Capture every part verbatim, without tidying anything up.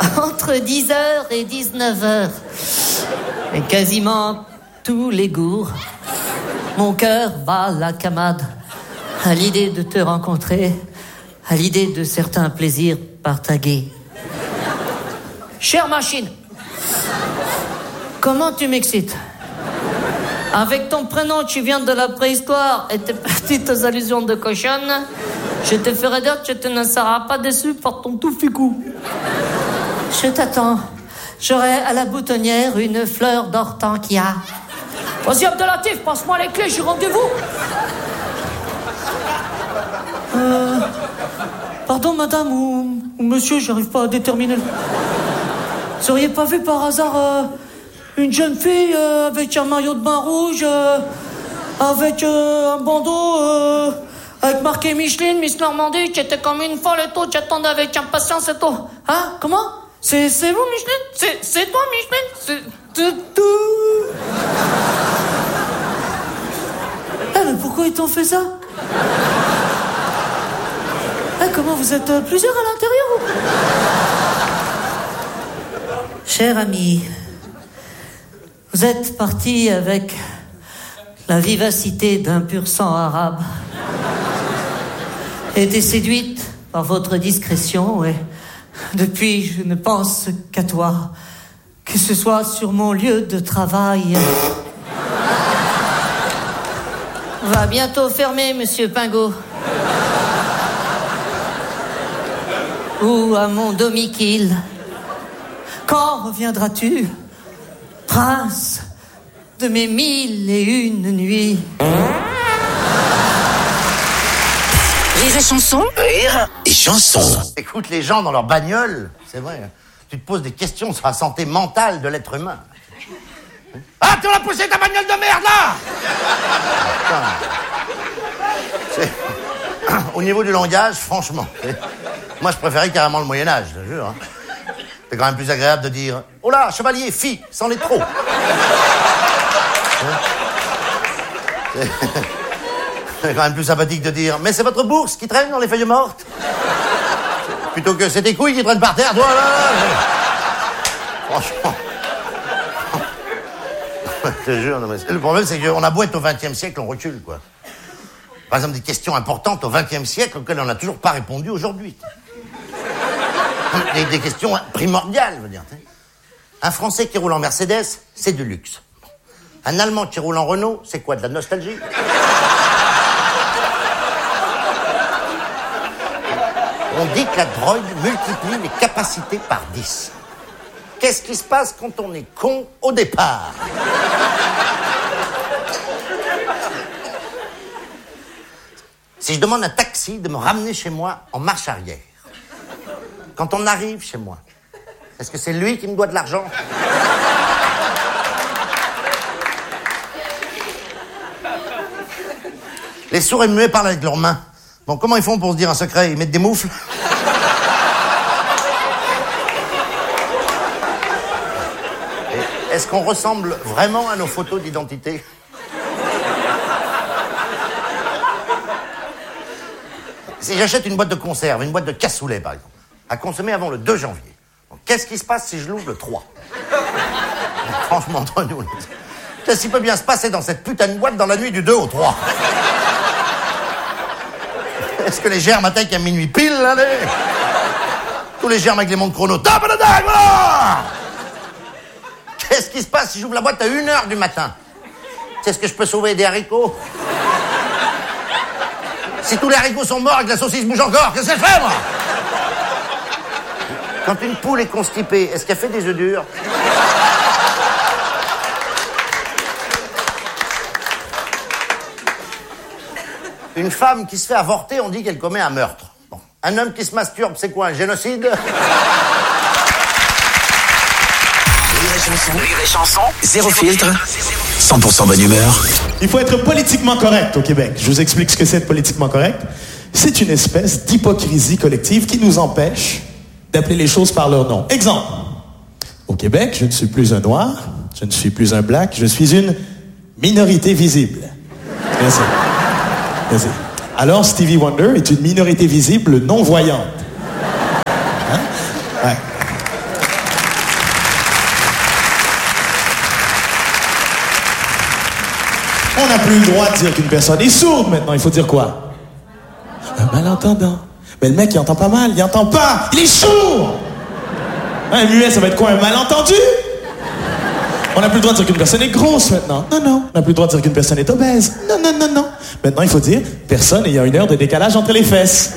Entre dix heures et dix-neuf heures. Et quasiment tous les jours, mon cœur bat la camade à l'idée de te rencontrer, à l'idée de certains plaisirs partagés. Chère machine, comment tu m'excites? Avec ton prénom, tu viens de la préhistoire et tes petites allusions de cochonne, je te ferai dire que tu ne seras pas déçu par ton tout ficou. Je t'attends. J'aurai à la boutonnière une fleur d'hortensia. Vas-y, Abdelatif, passe-moi les clés, j'ai rendez-vous. Euh, pardon, madame ou, ou monsieur, j'arrive pas à déterminer. Vous auriez pas vu par hasard euh, une jeune fille euh, avec un maillot de bain rouge, euh, avec euh, un bandeau, euh, avec marqué Micheline, Miss Normandie, qui était comme une folle et tout, j'attendais avec impatience et tout. Hein? Comment? C'est, c'est vous, Micheline? C'est, c'est toi, Micheline? C'est, c'est tout. Eh, mais pourquoi ils t'ont fait ça? Eh, comment vous êtes euh, plusieurs à l'intérieur ou... Cher ami, vous êtes parti avec la vivacité d'un pur sang arabe. Été séduite par votre discrétion et depuis je ne pense qu'à toi, que ce soit sur mon lieu de travail. Va bientôt fermer, monsieur Pingot. Ou à mon domicile. Quand reviendras-tu, prince de mes mille et une nuits? Rire et chanson. Rire et chanson. Écoute les gens dans leur bagnole, c'est vrai. Tu te poses des questions sur la santé mentale de l'être humain. Ah, tu as poussé ta bagnole de merde, là! C'est... Au niveau du langage, franchement, c'est... moi je préférais carrément le Moyen-Âge, je te jure. Hein. C'est quand même plus agréable de dire « Oh là, chevalier, fille, c'en est trop !» c'est... c'est quand même plus sympathique de dire « Mais c'est votre bourse qui traîne dans les feuilles mortes !» plutôt que « C'est tes couilles qui traînent par terre, toi, là !» Franchement. Je te jure, non, mais le problème, c'est qu'on a beau être au vingtième siècle, on recule, quoi. Par exemple, des questions importantes au vingtième siècle auxquelles on n'a toujours pas répondu aujourd'hui. Des, des questions primordiales, je veux dire. Un Français qui roule en Mercedes, c'est du luxe. Un Allemand qui roule en Renault, c'est quoi, de la nostalgie? On dit que la drogue multiplie les capacités par dix. Qu'est-ce qui se passe quand on est con au départ? Si je demande à un taxi de me ramener chez moi en marche arrière, quand on arrive chez moi, est-ce que c'est lui qui me doit de l'argent? Les sourds et muets parlent avec leurs mains. Bon, comment ils font pour se dire un secret? Ils mettent des moufles? Et est-ce qu'on ressemble vraiment à nos photos d'identité? Si j'achète une boîte de conserve, une boîte de cassoulet, par exemple, à consommer avant le deux janvier, donc, qu'est-ce qui se passe si je l'ouvre le trois? Franchement, entre nous, qu'est-ce qui peut bien se passer dans cette putain de boîte dans la nuit du deux au trois? Est-ce que les germes attaquent à minuit pile, allez? Tous les germes avec les montres chrono. Top de dingue, voilà! Qu'est-ce qui se passe si j'ouvre la boîte à une heure du matin? Est-ce que je peux sauver des haricots? Si tous les haricots sont morts et que la saucisse bouge encore, qu'est-ce que je fais, moi? Quand une poule est constipée, est-ce qu'elle fait des œufs durs? Une femme qui se fait avorter, on dit qu'elle commet un meurtre. Bon. Un homme qui se masturbe, c'est quoi, un génocide? Rire et chanson. Zéro filtre. cent pour cent bonne humeur. Il faut être politiquement correct au Québec. Je vous explique ce que c'est être politiquement correct. C'est une espèce d'hypocrisie collective qui nous empêche d'appeler les choses par leur nom. Exemple. Au Québec, je ne suis plus un noir, je ne suis plus un black, je suis une minorité visible. Merci. Merci. Alors, Stevie Wonder est une minorité visible non-voyante. Hein? Ouais. On n'a plus le droit de dire qu'une personne est sourde maintenant. Il faut dire quoi? Un malentendant. Mais le mec, il entend pas mal. Il entend pas. Il est sourd. Un muet, ça va être quoi? Un malentendu? On n'a plus le droit de dire qu'une personne est grosse maintenant. Non, non. On n'a plus le droit de dire qu'une personne est obèse. Non, non, non, non. Maintenant, il faut dire personne ayant une heure de décalage entre les fesses.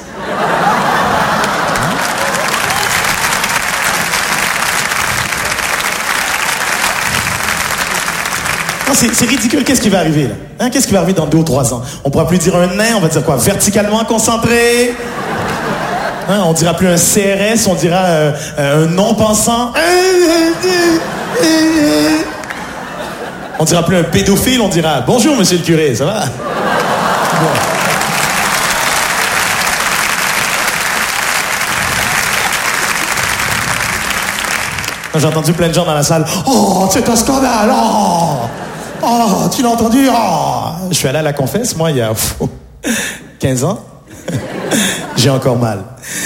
Non, c'est, c'est ridicule. Qu'est-ce qui va arriver, là? Hein? Qu'est-ce qui va arriver dans deux ou trois ans? On pourra plus dire un nain, on va dire quoi? Verticalement concentré? Hein? On dira plus un C R S, on dira euh, un non-pensant. On dira plus un pédophile, on dira « Bonjour, monsieur le curé, ça va? » Bon. J'ai entendu plein de gens dans la salle. « Oh, c'est un scandale! Oh, oh tu l'as entendu? Oh. » Je suis allé à la confesse, moi, il y a pff, quinze ans. J'ai encore mal.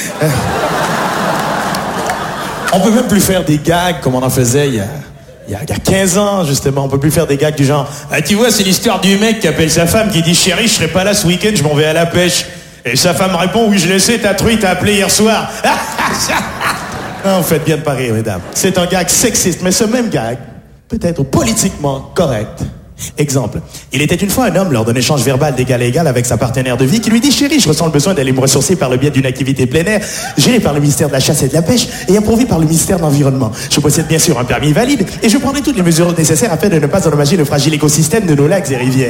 On peut même plus faire des gags comme on en faisait il y a... Il y, a, il y a quinze ans, justement, on peut plus faire des gags du genre ah, tu vois, c'est l'histoire du mec qui appelle sa femme qui dit chérie, je serai pas là ce week-end, je m'en vais à la pêche. Et sa femme répond oui, je le sais, ta truie t'a appelé hier soir. Non, vous faites bien de pas rire, mesdames. C'est un gag sexiste, mais ce même gag peut être politiquement correct. Exemple, il était une fois un homme lors d'un échange verbal d'égal à égal avec sa partenaire de vie qui lui dit « Chérie, je ressens le besoin d'aller me ressourcer par le biais d'une activité plein air, gérée par le ministère de la Chasse et de la Pêche et approuvée par le ministère de l'Environnement. Je possède bien sûr un permis valide et je prendrai toutes les mesures nécessaires afin de ne pas endommager le fragile écosystème de nos lacs et rivières. »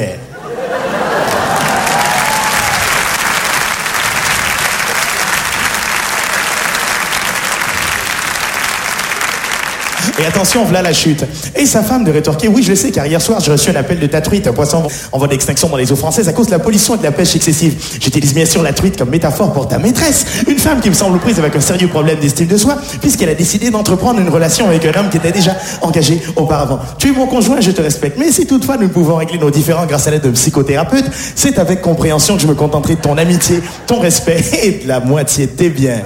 Et attention, voilà la chute. Et sa femme de rétorquer, oui, je le sais, car hier soir, j'ai reçu un appel de ta truite, un poisson en voie d'extinction dans les eaux françaises à cause de la pollution et de la pêche excessive. J'utilise bien sûr la truite comme métaphore pour ta maîtresse, une femme qui me semble prise avec un sérieux problème d'estime de soi, puisqu'elle a décidé d'entreprendre une relation avec un homme qui était déjà engagé auparavant. Tu es mon conjoint, je te respecte, mais si toutefois nous pouvons régler nos différends grâce à l'aide d'un psychothérapeute, c'est avec compréhension que je me contenterai de ton amitié, ton respect et de la moitié de tes biens.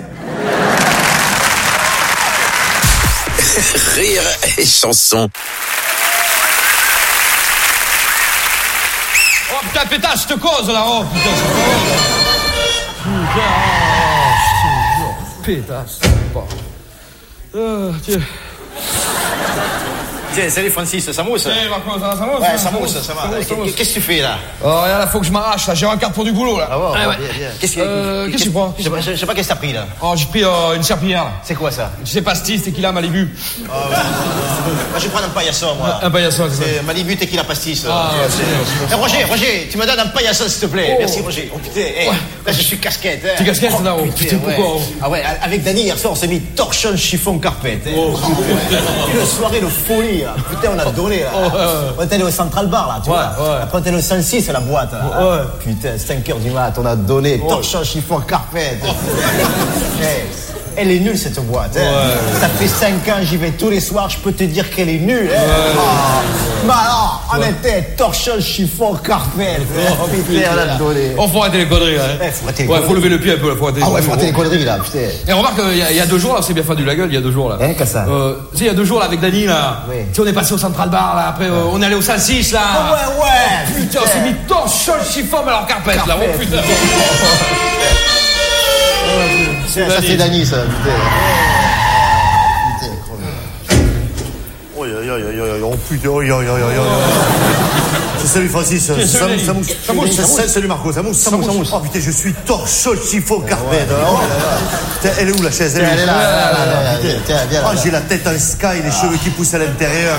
Rire et chanson. Oh putain, pétasse, je te cause là, oh putain, c'est pas pétasse, bon. Euh, tiens. Tiens, salut Francis, ça mousse? Salut Marco, ça va, ça mousse? Ouais, ça mousse, ça va. Qu'est-ce que tu fais là? Oh, regarde là, faut que je m'arrache là, j'ai un quart pour du boulot là. Ah bon, ah, ouais. bien, bien. Qu'est-ce que euh, qu'est-ce que tu prends? Je sais pas, je sais pas qu'est-ce que t'as pris là. Oh, j'ai pris euh, une serpillière là. C'est quoi ça? Tu sais, pastis, tequila, Malibu. Oh, ouais. Moi je vais prendre un paillasson moi. Un paillasson, c'est ça. C'est Malibu, tequila, pastis. Ah, ouais, c'est bien, c'est bien. Eh, Roger, Roger, tu me donnes un paillasson s'il te plaît. Oh. Merci Roger. Oh putain, hey, ouais. Là je suis casquette. Hein. T'es casquette oh, là, oh, putain, pourquoi oh. Ah ouais, avec Dany hier soir on s'est mis torchon chiffon carpette. Hein. Oh, une soirée de folie là. Putain, on a donné là. Oh, ouais. On était allé au Central Bar là, tu ouais, vois. Ouais. Après on était allé au cent six à la boîte là. Ouais. Putain, cinq heures du mat, on a donné oh. torchon chiffon carpette. Oh. Hey. Elle est nulle cette boîte. Hein. Ouais. Ça fait cinq ans, j'y vais tous les soirs, je peux te dire qu'elle est nulle. Hein. Ouais. Oh. Bah alors, on ouais. était torchon, chiffon, carpette. Oh, putain, on a donné. Oh, faut arrêter les conneries là. Hein. Ouais, faut arrêter les ouais, faut lever le pied un peu là. Faut arrêter ah ouais, faut arrêter les conneries là, putain. Et remarque, il y, y a deux jours là, c'est bien fendu la gueule, il y a deux jours là. Hein, qu'est-ce ça euh, Tu sais, il y a deux jours là avec Dany là. Oui. Tu sais, on est passé au Central Bar là, après ouais. euh, on est allé au cent six là. Oh, ouais, ouais. Oh, putain, on s'est mis torchon, chiffon, mais alors carpette, carpette là. Oh putain. C'est ça, c'est Dany ça, putain. Oh putain, oh, oh, oh, oh. Salut Francis, ça mousse, ça mousse. Ça mousse, salut Marco, ça mousse, ça mousse. Oh putain, je suis torchon, chiffon, carpette. Putain, elle est où la chaise? Elle est là, là, là. Oh, j'ai la tête en sky, les cheveux qui poussent à l'intérieur.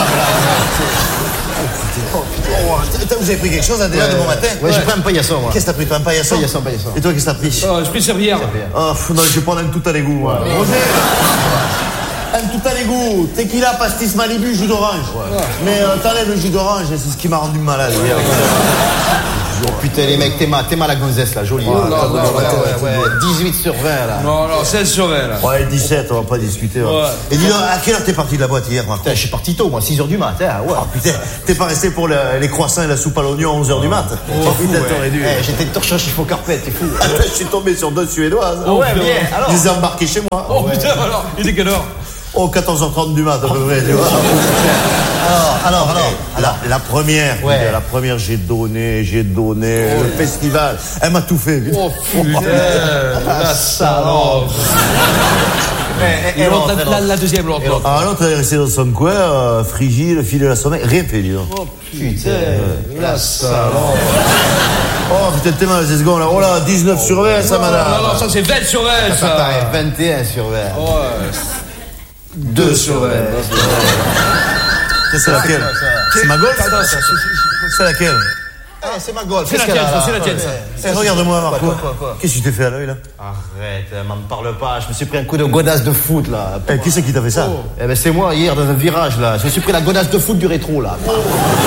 Oh putain, vous avez pris quelque chose là, déjà de bon matin? Ouais, j'ai pris un paillasson moi. Qu'est-ce que t'as pris? Toi, un paillasson? Paillasson, paillasson. Et toi, qu'est-ce que t'as pris? Oh, j'ai pris servière. Oh, non, je vais prendre un tout à l'égout, moi. Roger! Un tout à l'égout, tequila, pastis, Malibu, jus d'orange. Ouais. Mais euh, t'enlèves le jus d'orange, c'est ce qui m'a rendu malade. Ouais, oh putain, les mecs, t'es mal, t'es mal la gonzesse là, jolie. Oh, là, ouais, ouais, ouais, ouais. dix-huit sur vingt là. Non, non, seize sur vingt là. Ouais, dix-sept, on va pas discuter. Ouais. Ouais. Et dis donc, à quelle heure t'es parti de la boîte hier, Marco? Putain, je suis parti tôt, moi, six heures du mat. Hein, ouais. Oh putain, t'es pas resté pour le, les croissants et la soupe à l'oignon à onze heures du mat? Oh, putain, t'aurais dû. Hey, j'étais torchon, chiffon, carpette, t'es fou. Je suis tombé sur deux Suédoises. Oh, ouais, bien, alors. Je les ai embarqués chez moi. Oh putain, alors, il était quelle heure? Oh, quatorze heures trente du mat, à peu près, tu vois. Alors, alors, alors. La, la première, Ouais. la première, j'ai donné, j'ai donné, le festival. Elle m'a tout fait. Oh putain, la salope. Eh, Et eh, l'autre, non, la, non. la, la deuxième, l'autre. l'autre. Ah, l'autre, elle est restée dans son coin, euh, frigide, fil de la sommeil, rien fait, dis donc. Oh Putain, la salope. Oh, putain, t'es mal, ces secondes, là. Oh là, dix-neuf sur vingt, ça, madame. Non, non, ça c'est vingt sur vingt, ça ça. paraît vingt et un sur vingt. Ouais. deux sur vingt. Ça, c'est laquelle? C'est ma golf? Attends, ça, c'est- c'est- C'est laquelle? Eh, c'est ma golf. C'est la qu'est-ce tienne, qu'elle a, ça, là c'est la tienne, ça. Eh, regarde-moi, Marco. Quoi, quoi, quoi Qu'est-ce que tu t'es fait à l'œil, là? Arrête, euh, m'en parle pas. Je me suis pris un coup de godasse de foot, là. Eh, qui c'est qui t'a fait ça? Eh ben, c'est moi, hier, dans un virage, là. Je me suis pris la godasse de foot du rétro, là. Ah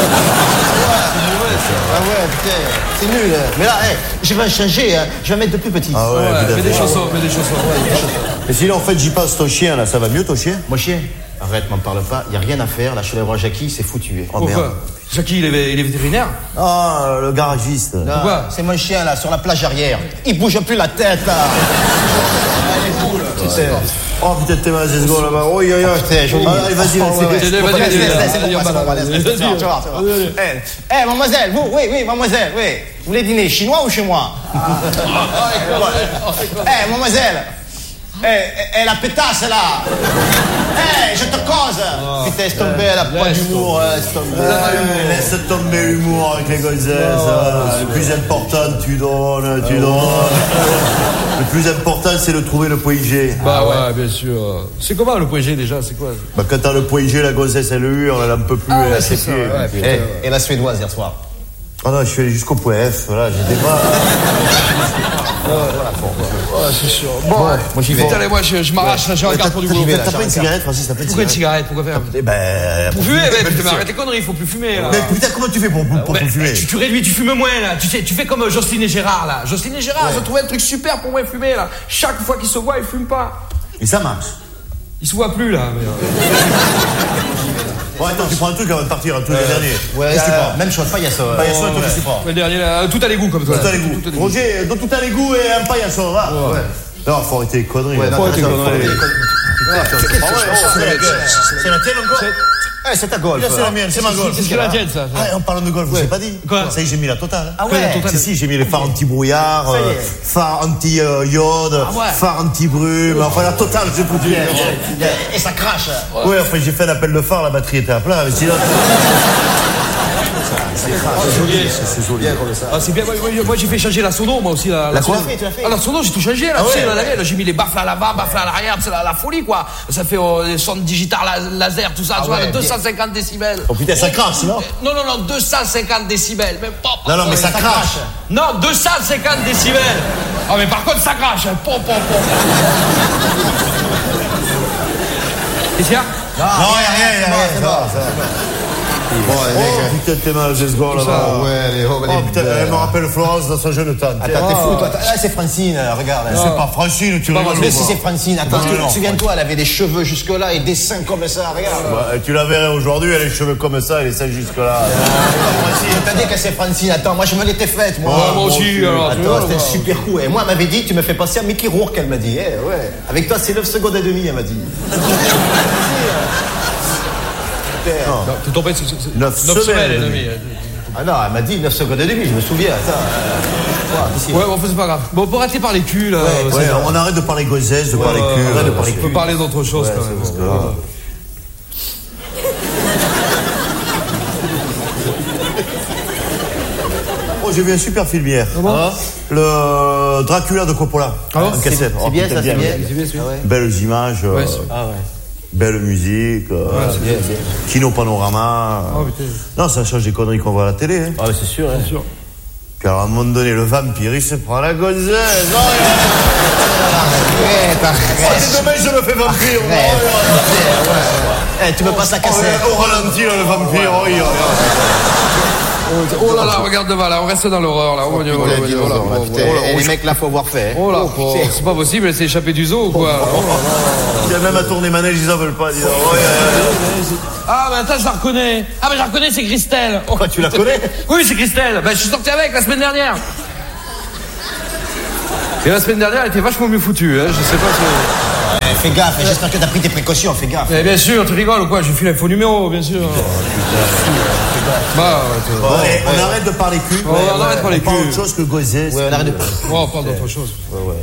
ouais, putain, c'est nul. hein. Mais là, eh, je vais changer, hein. Je vais mettre de plus petit. Ah ouais, Ouais, putain. mets des chaussons, mets des chaussons. Et sinon, en fait, j'y passe ton chien, là, ça va mieux, ton chien? Mon chien, arrête, m'en parle pas. Y a rien à faire. Là, je suis allé voir Jackie, c'est foutu. hein. Oh, merde. Pourquoi Jackie, il est, il est vétérinaire. Ah, le garagiste. Là, Pourquoi c'est mon chien, là, sur la plage arrière. Il bouge plus la tête, là. Putain. Oh, putain, t'es mal, ces secondes, là-bas. Oh, oui, oui, oui. Putain, joli. Ah, allez, vas-y, Oh, vas-y. ouais, ouais. Vas-y, Bon, vas-y, laisse, vas-y, laisse, vas-y, laisse, vas-y, laisse, vas-y, laisse, laisse, vas-y, tu vas, tu vas, tu vas. Eh, eh, mademoiselle, vous, oui, oui, mademoiselle, oui. Vous voulez dîner chinois ou chez moi? Eh, mademoiselle. Eh, eh, eh, la pétasse, là. Eh, je te cause. Putain, laisse tomber, elle a pas Laisse d'humour, laisse tomber. Eh, laisse tomber l'humour avec les gonzesses. hein. Le plus important, tu donnes, tu donnes. Le plus important, c'est de trouver le point G. Bah ouais, bien sûr. C'est comment le point G déjà? C'est quoi? Bah, quand t'as le point G, la gonzesse, elle hurle, elle en peut plus, Ah elle ouais, a ses c'est ça, pieds. ouais, putain. Eh, et la suédoise hier soir. Oh non, je suis allé jusqu'au point F, voilà, j'étais pas... Ouais, c'est sûr. Bon, Moi, j'y vais. Putain, allez, moi, je, je m'arrache, là, j'ai un quart pour du boulot. vais, là, T'as pas une j'ai un cigarette, Francis, t'as pas une Pourquoi une cigarette? cigarette? Pourquoi faire? Eh ben... Pour fumer, mais putain, mais arrête les conneries, il faut plus fumer, là. Mais putain, comment tu fais pour, pour, pour Ouais, fumer? tu, tu réduis, tu fumes moins là. Tu sais, tu fais comme euh, Jocelyne et Gérard là. Jocelyne et Gérard, ils ont trouvé un truc super pour moins fumer là. Chaque fois qu'ils se voient, ils fument pas. Et ça marche. Ils se voient plus là. Mais, euh, Bon, attends, tu prends un truc avant de partir, un truc le dernier. Ouais, Qu'est-ce que tu prends? même chose, pas Yasso. Paillasson, et toi, qu'est-ce que tu prends? le dernier là, tout à l'égout comme toi. Tout à l'égout. Tout à l'égout. Roger, donne tout à l'égout et un paillasson, va. Ouais. Non, faut arrêter les conneries. Ouais, là. non, Faut arrêter arrêter les les conneries. conneries. Ah ouais, c'est la tienne encore? Eh, c'est ta golf. Là, c'est la mienne, c'est ma golf. C'est ce que la tienne ça. Ah, en parlant de golf, je t'ai pas dit. Quoi? Ça y est, j'ai mis la totale. Ah ouais. Total. Si, si, j'ai mis les phares anti-brouillard, Ça y est. euh, phares anti-iode, ouais. phares anti-brume, enfin la totale, j'ai foutu. Et ça crache. Ouais, enfin j'ai fait un appel de phare, la batterie était à plat, mais sinon... C'est joli. C'est joli. Ah, c'est bien. Moi, moi, moi, j'ai fait changer la sono, moi aussi. La, La quoi? sono. Tu l'as fait, tu l'as fait. Ah, la sono, j'ai tout changé là. Ah tu sais, ouais. là, là, là, j'ai mis les baffles à l'avant, baffles à l'arrière, c'est la, la folie quoi. Ça fait euh, les sons digital la- laser, tout ça, Ah tu vois, ouais, deux cent cinquante décibels. Oh putain, ça crache, non? Non, non, non, deux cent cinquante décibels. Même pas. Non, non, mais ça crache. Non, deux cent cinquante décibels. Ah, mais par contre, ça crache. Hein. Pom, pom, pom. Qu'est-ce qu'il y a? Non, y'a rien, y'a rien. c'est ça bon. va, ça va. Oh putain, t'es mal, j'ai ce gars là-bas. Ouais, elle est oh, elle est Oh putain, belle. elle me rappelle Florence dans son jeune temps. Attends, t'es fou, toi. Ah, c'est Francine, euh, regarde. C'est pas Francine, tu rigoles. Mais ou si quoi? c'est Francine, attends, Non, non, non. souviens-toi, elle avait des cheveux jusque-là et des seins comme ça, regarde. Ouais, tu la verrais aujourd'hui, elle a les cheveux comme ça, elle est seins jusque là. T'as dit que c'est Francine, attends, moi je me l'étais faite, moi. Ouais, moi aussi, alors, tu vois, Attends, c'était ouais. super cool. Et moi, elle m'avait dit, tu me fais penser à Mickey Rourke, elle m'a dit. Eh, ouais. Avec toi, c'est neuf secondes et demie, elle m'a dit. Non, t'es tombé sur Neuf semaines et demie. Ah non, elle m'a dit neuf secondes et demie, je me souviens. Attends. euh, ici. Ouais, bon, c'est pas grave. Bon, pour arrêter par les culs, là. c'est Ouais, bon. on arrête de parler gonzesse, de parler cul. arrête de parler On peut parler d'autre chose quand même. parce que là- Oh, j'ai vu un super film hier. Ah, Le Dracula de Coppola. Ah bon En cassette. c'est Oh, bien, putain, ça, c'est bien. Ah ouais. Belles images, euh, Ouais, c'est- Ah ouais. belle musique, euh, C'est bien, c'est bien. Kino Panorama. Oh, putain. Non, ça change des conneries qu'on voit à la télé. Hein. Ah, mais c'est sûr, hein. Sûr. Puis alors, à un moment donné, le vampire, il se prend la gonzesse. Non, Arrête, oh, arrête. c'est demain, je me fais vampire. Arrête. Eh, tu me passes la Oh, cassette. au ralenti, là, le vampire. Oh, il- Oh là là, regarde devant là, on reste dans l'horreur là. Oh, Putain, oh là, oh là, dinosaure, oh là, là, oh putain. là, Et oh les là. mecs là, faut avoir fait. hein. Oh là, oh, C'est- c'est pas possible, elle s'est échappée du zoo ou quoi? Oh là là. Il y a même à tourner manège, ils en veulent pas. Dis donc. Oh, yeah, yeah. Ah, mais attends, je la reconnais. Ah, mais je la reconnais, c'est Christelle. Oh, Quoi, tu la connais? Oui, c'est Christelle. Ben, je suis sorti avec la semaine dernière. Et la semaine dernière, elle était vachement mieux foutue, hein. Je sais pas si. fais gaffe, j'espère que t'as pris tes précautions, fais gaffe. Mais bien sûr, tu rigoles ou quoi? J'ai filé un faux numéro, bien sûr. Bah, ouais, bon, ouais, on ouais. arrête de parler cul. Oh, ouais, on arrête de parler cul. On parle autre chose que Gauzès. Ouais, on arrête de parler. Oh, on parle d'autre chose. Ouais, ouais.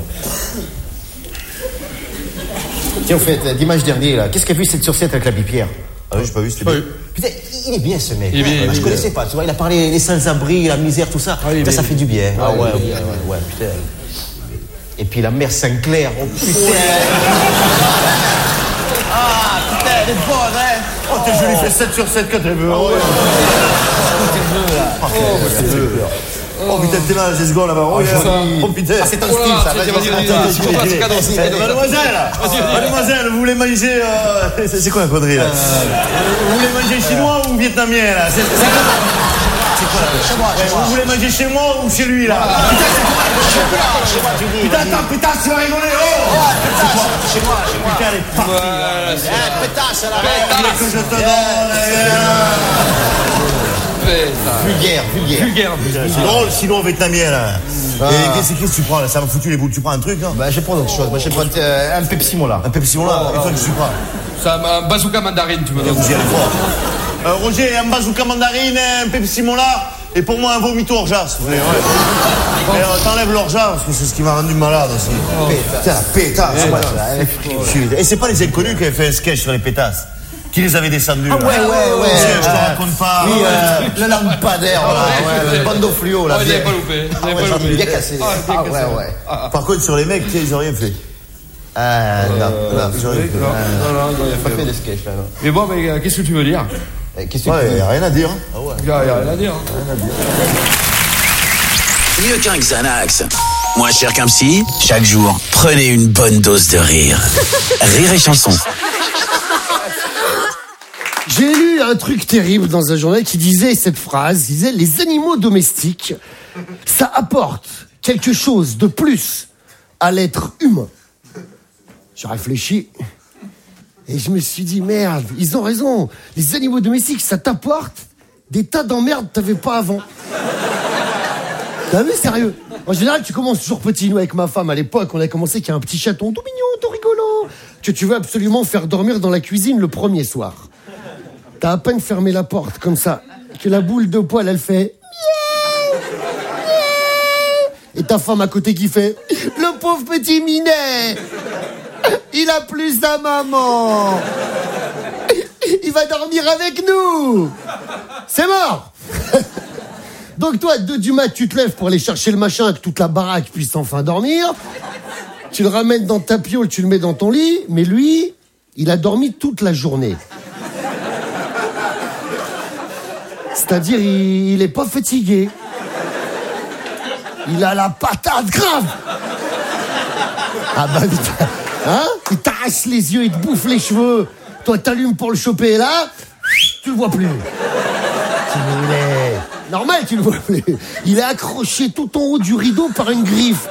Tiens, au fait, dimanche dernier, là, qu'est-ce qu'a vu cette sur sept avec la Pierre? Ah oui, j'ai pas vu, c'était bien. Putain, il est bien ce mec. Il est bien, ah, je connaissais pas, tu vois, il a parlé des sans-abri, la misère, tout ça. Ah, putain, ça fait du bien. Ah, ouais, ouais, ouais, ouais, ouais, putain. Et puis la mère Sinclair, oh putain. Ah, putain, elle est bonne, hein. Oh, t'es joli, fait sept sur sept quand elle veut. Oh, ouais. Oh, elle veut. Oh putain, t'es là, j'ai secondes là-bas. Oh, oh putain. Ah, c'est un style, ça. Mademoiselle, mademoiselle, vous voulez manger. C'est quoi la connerie là? Vous voulez manger chinois ou vietnamien là? C'est quoi? C'est quoi là? Chez moi, chez moi. Vous voulez manger chez moi ou chez lui là? Putain, c'est quoi? Chez moi, chez moi, tu dis. Putain, attends, putain, tu vas rigoler. Oh! Putain, chez moi, chez moi. Putain, elle est partie là. Pétasse, là. Pétasse. Que je te donne. Vulgaire, vulgaire. Vulgaire, c'est drôle, sinon vietnamien là. Ah. Et qu'est-ce que tu prends là? Ça m'a foutu les boules. Tu prends un truc là? Bah, je vais prendre autre chose. Moi, je vais prendre euh, un Pepsi Mola. Un Pepsi Mola? Oh, et toi, qu'est-ce que tu prends? Ça, un bazooka mandarine, tu me donnes. Vous y allez fort. Euh, Roger, un bazooka mandarine, un Pepsi Mola, et pour moi un vomito orgeat. Ouais, ouais. Oh. Et euh, t'enlèves l'orgeat, parce que c'est ce qui m'a rendu malade aussi. Oh. Putain, la pétasse. Et c'est pas les inconnus qui avaient fait un sketch sur les pétasses? Qui les avait descendus? Ah ouais, ouais, ouais. Je te raconte pas. Oui, euh, le lampadaire, le bandeau fluo, là. Oh, il n'avait pas loupé. Ah ouais, j'en ai bien cassé. Ah ouais, ouais. Par contre, sur les mecs, ils ont rien fait. Ah non, non, ils ont rien fait. Non, non, non, il a pas fait des sketchs, là, non. Mais bon, mais euh, qu'est-ce que tu veux dire? Qu'est-ce que ouais, il n'y a rien à dire. Ah ouais. Il n'y a rien à dire. Rien à dire. Mieux qu'un Xanax. Moins cher qu'un psy. Chaque jour, prenez une bonne dose de rire. Rire et chanson. J'ai lu un truc terrible dans un journal qui disait cette phrase, il disait « Les animaux domestiques, ça apporte quelque chose de plus à l'être humain. » J'ai réfléchi et je me suis dit « Merde, ils ont raison, les animaux domestiques, ça t'apporte des tas d'emmerdes que t'avais pas avant. » T'as vu, sérieux? En général, tu commences toujours petit. Nous, avec ma femme, à l'époque, on a commencé qu'il y a un petit chaton tout mignon, tout rigolo, que tu veux absolument faire dormir dans la cuisine le premier soir. T'as à peine fermé la porte, comme ça, que la boule de poil, elle fait... Miaou, miaou. Et ta femme à côté qui fait... Le pauvre petit minet, il a plus sa maman. Il va dormir avec nous. C'est mort. Donc toi, à deux du mat, tu te lèves pour aller chercher le machin, que toute la baraque puisse enfin dormir. Tu le ramènes dans ta piole, tu le mets dans ton lit. Mais lui, il a dormi toute la journée. C'est-à-dire, il, il est pas fatigué. Il a la patate grave. Ah bah, putain, hein? Il t'arrache les yeux, il te bouffe les cheveux. Toi, t'allumes pour le choper, et là, tu le vois plus. Il est... Normal, tu le vois plus. Il est accroché tout en haut du rideau par une griffe.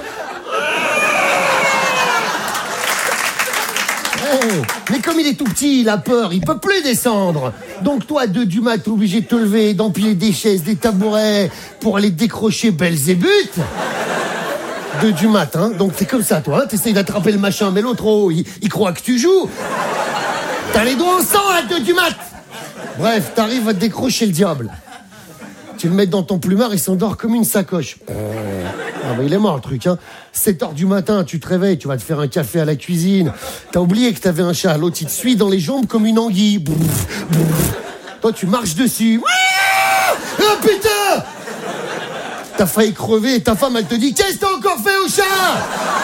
Mais comme il est tout petit, il a peur, il peut plus descendre. Donc toi, à deux du mat, t'es obligé de te lever, d'empiler des chaises, des tabourets pour aller décrocher Belzébuth. Deux du mat, hein. Donc c'est comme ça, toi. Hein. T'essayes d'attraper le machin, mais l'autre, oh, il, il croit que tu joues. T'as les doigts au sang à deux du mat. Bref, t'arrives à décrocher le diable. Tu le mets dans ton plumard, il s'endort comme une sacoche. Euh... Ah bah il est mort le truc, hein. sept heures du matin, tu te réveilles, tu vas te faire un café à la cuisine. T'as oublié que t'avais un chat, l'autre il te suit dans les jambes comme une anguille. Bouf, bouf. Toi tu marches dessus. Oh putain! T'as failli crever et ta femme elle te dit « Qu'est-ce que t'as encore fait au chat ?»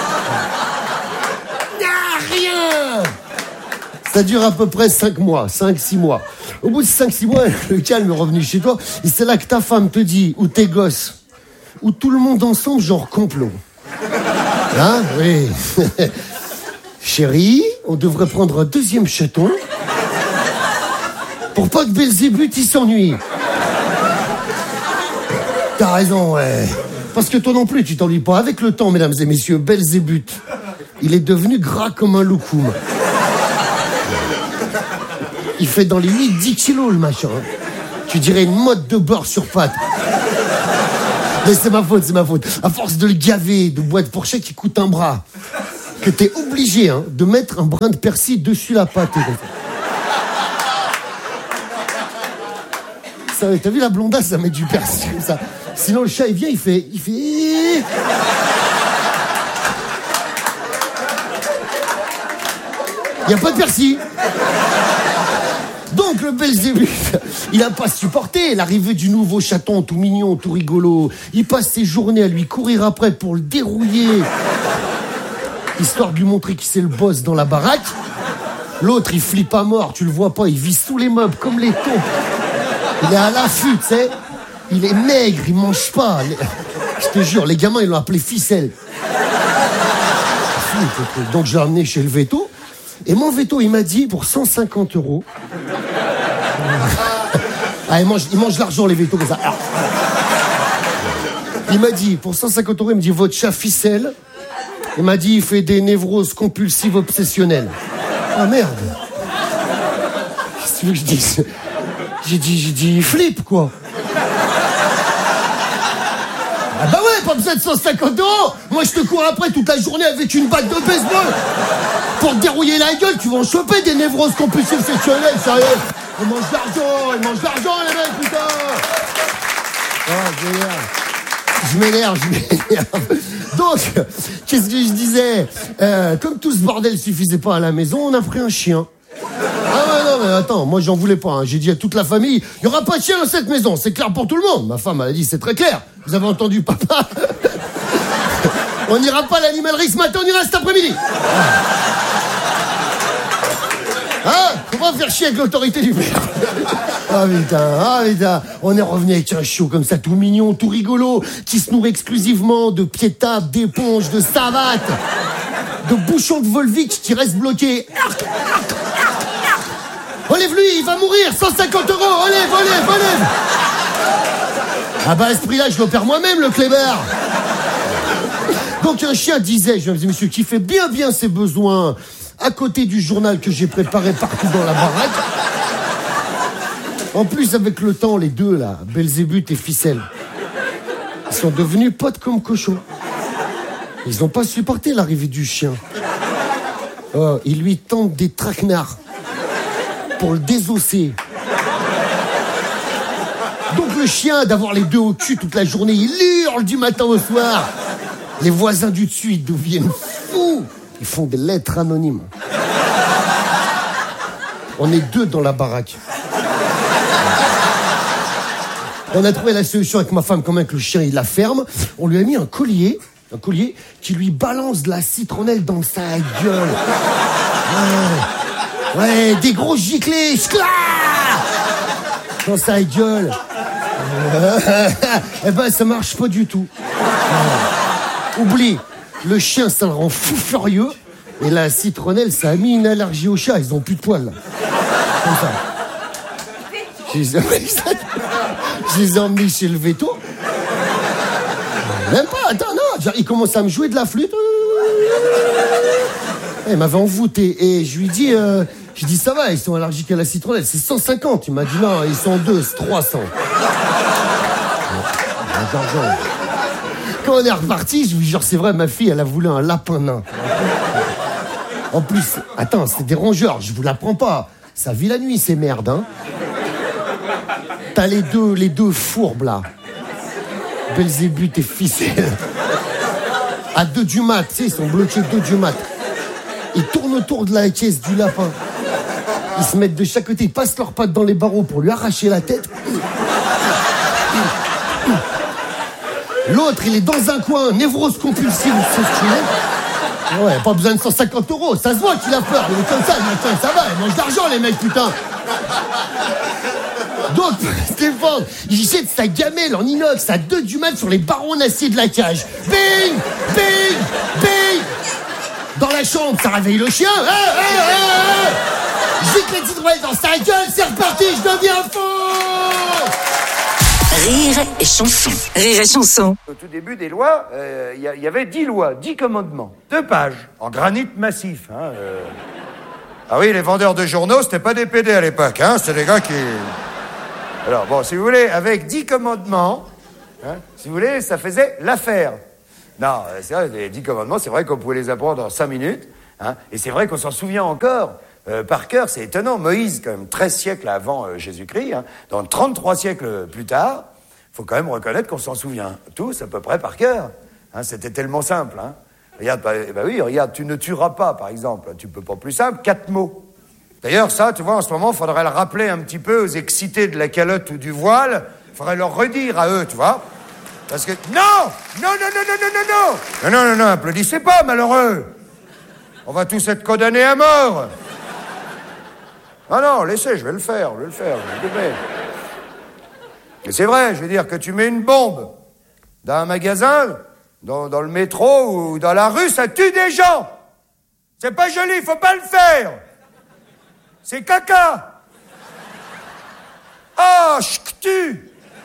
Ah, rien! Ça dure à peu près cinq mois, cinq six mois. Au bout de cinq six mois, le calme est revenu chez toi, et c'est là que ta femme te dit, ou tes gosses, ou tout le monde ensemble, genre complot. Hein? Oui. Chérie, on devrait prendre un deuxième chaton, pour pas que Belzébuth, il s'ennuie. T'as raison, ouais. Parce que toi non plus, tu t'ennuies pas. Avec le temps, mesdames et messieurs, Belzébuth, il est devenu gras comme un loukoum. Il fait dans les huit dix kilos, le machin. Tu dirais une mode de beurre sur pâte. Mais c'est ma faute, c'est ma faute. À force de le gaver, de boîtes pour chèque qui coûte un bras. que t'es obligé hein, de mettre un brin de persil dessus la pâte. Ça, t'as vu la blondasse, ça met du persil comme ça. Sinon le chat il vient, il fait, il fait. Il y a pas de persil. Donc le Belzébuth, il a pas supporté l'arrivée du nouveau chaton tout mignon, tout rigolo. Il passe ses journées à lui courir après pour le dérouiller, histoire de lui montrer qui c'est le boss dans la baraque. L'autre, il flippe à mort, tu le vois pas, il vit sous les meubles comme les taupes. Il est à l'affût, tu sais. Il est maigre, il mange pas. Je te jure, les gamins, ils l'ont appelé ficelle. Donc je l'ai emmené chez le veto. Et mon veto, il m'a dit, pour cent cinquante euros... Ah, il mange, il mange l'argent, les vétos, comme ça. Alors, il m'a dit, pour cent cinquante euros, il me dit, votre chat ficelle. Il m'a dit, il fait des névroses compulsives obsessionnelles. Ah, merde. Qu'est-ce que tu veux que je dise? J'ai dit, j'ai dit, il flippe, quoi. Ah bah ouais, pas besoin de cent cinquante euros. Moi, je te cours après toute la journée avec une batte de baseball. Pour te dérouiller la gueule, tu vas en choper des névroses compulsives sexuelles, sérieux. Ils mangent de l'argent, ils mangent de l'argent, les mecs, putain. Oh, je m'énerve, je m'énerve. Donc, qu'est-ce que je disais euh, Comme tout ce bordel suffisait pas à la maison, on a pris un chien. Ah ouais, non, mais attends, moi j'en voulais pas. Hein. J'ai dit à toute la famille, il y aura pas de chien dans cette maison, c'est clair pour tout le monde. Ma femme, elle a dit, c'est très clair. Vous avez entendu, papa? On n'ira pas à l'animalerie ce matin, on ira cet après-midi. Hein? Faut pas faire chier avec l'autorité du père. Ah putain, ah putain. On est revenu avec un chiot comme ça, tout mignon, tout rigolo, qui se nourrit exclusivement de pieds de table, d'éponges, de savates, de bouchons de Volvic qui restent bloqués. Enlève-lui, il va mourir, cent cinquante euros, enlève, enlève, enlève. Ah bah à ce prix-là, je l'opère moi-même, le clébard. Donc un chien, disais, je me monsieur, qui fait bien bien ses besoins à côté du journal que j'ai préparé partout dans la baraque. En plus, avec le temps, les deux, là, Belzébuth et Ficelle, ils sont devenus potes comme cochons. Ils n'ont pas supporté l'arrivée du chien. Oh, ils lui tendent des traquenards pour le désosser. Donc le chien, d'avoir les deux au cul toute la journée, il hurle du matin au soir. Les voisins du dessus, ils deviennent fous. Ils font des lettres anonymes. On est deux dans la baraque. On a trouvé la solution avec ma femme, quand même, que le chien, il la ferme. On lui a mis un collier, un collier qui lui balance de la citronnelle dans sa gueule. Ouais, ouais, des gros giclés, scla dans sa gueule. Eh ben, ça marche pas du tout. Oublie, le chien, ça le rend fou furieux. Et la citronnelle, ça a mis une allergie au chat. Ils ont plus de poils, là. Comme ça. Je les ai, je les ai emmenés chez le veto. Même pas, attends, non. Il commence à me jouer de la flûte. Il m'avait envoûté. Et je lui dis, euh, je dis, ça va, ils sont allergiques à la citronnelle. C'est cent cinquante. Il m'a dit, non, ils sont deux, c'est trois cents. D'argent. Quand on est reparti, je vous jure, c'est vrai, ma fille, elle a voulu un lapin nain. En plus, attends, c'est des rongeurs, je vous l'apprends pas. Ça vit la nuit, ces merdes, hein. T'as les deux, les deux fourbes, là. Belzébuth et Ficelle. À deux du mat, tu sais, ils sont bloqués deux du mat. Ils tournent autour de la caisse du lapin. Ils se mettent de chaque côté, ils passent leurs pattes dans les barreaux pour lui arracher la tête. L'autre, il est dans un coin, névrose compulsive, c'est ouais, pas besoin de cent cinquante euros, ça se voit qu'il a peur. Il est comme ça, il dit, ça va, ils mangent de l'argent, les mecs, putain. Donc, Stéphane, il jette sa gamelle en inox à deux du mat sur les barreaux en acier de la cage. Bing, bing, bing. Dans la chambre, ça réveille le chien. Hey, hey, hey, hey. Jette les titres dans sa gueule, c'est reparti, je deviens fou. Rire et chanson. Rire et chanson. Au tout début des lois, il euh, y, y avait dix lois, dix commandements. Deux pages, en granit massif. Hein, euh... Ah oui, les vendeurs de journaux, c'était pas des P D à l'époque, hein, c'était des gars qui... Alors bon, si vous voulez, avec dix commandements, hein, si vous voulez, ça faisait l'affaire. Non, c'est vrai, les dix commandements, c'est vrai qu'on pouvait les apprendre en cinq minutes. Hein, et c'est vrai qu'on s'en souvient encore. Euh, par cœur, c'est étonnant. Moïse, quand même, treize siècles avant euh, Jésus-Christ, hein, dans trente-trois siècles plus tard, il faut quand même reconnaître qu'on s'en souvient tous à peu près par cœur. Hein, c'était tellement simple. Hein. Regarde, bah, bah oui, regarde, tu ne tueras pas, par exemple. Tu peux pas plus simple, quatre mots. D'ailleurs, ça, tu vois, en ce moment, il faudrait le rappeler un petit peu aux excités de la calotte ou du voile. Il faudrait leur redire à eux, tu vois. Parce que... Non Non, non, non, non, non, non, non Non, non, non, non, applaudissez pas, malheureux. On va tous être condamnés à mort. Ah non, laissez, je vais le faire, je vais le faire. Je vais le faire. Mais c'est vrai, je veux dire, que tu mets une bombe dans un magasin, dans, dans le métro ou dans la rue, ça tue des gens. C'est pas joli, il faut pas le faire. C'est caca. Ah, ch'tu.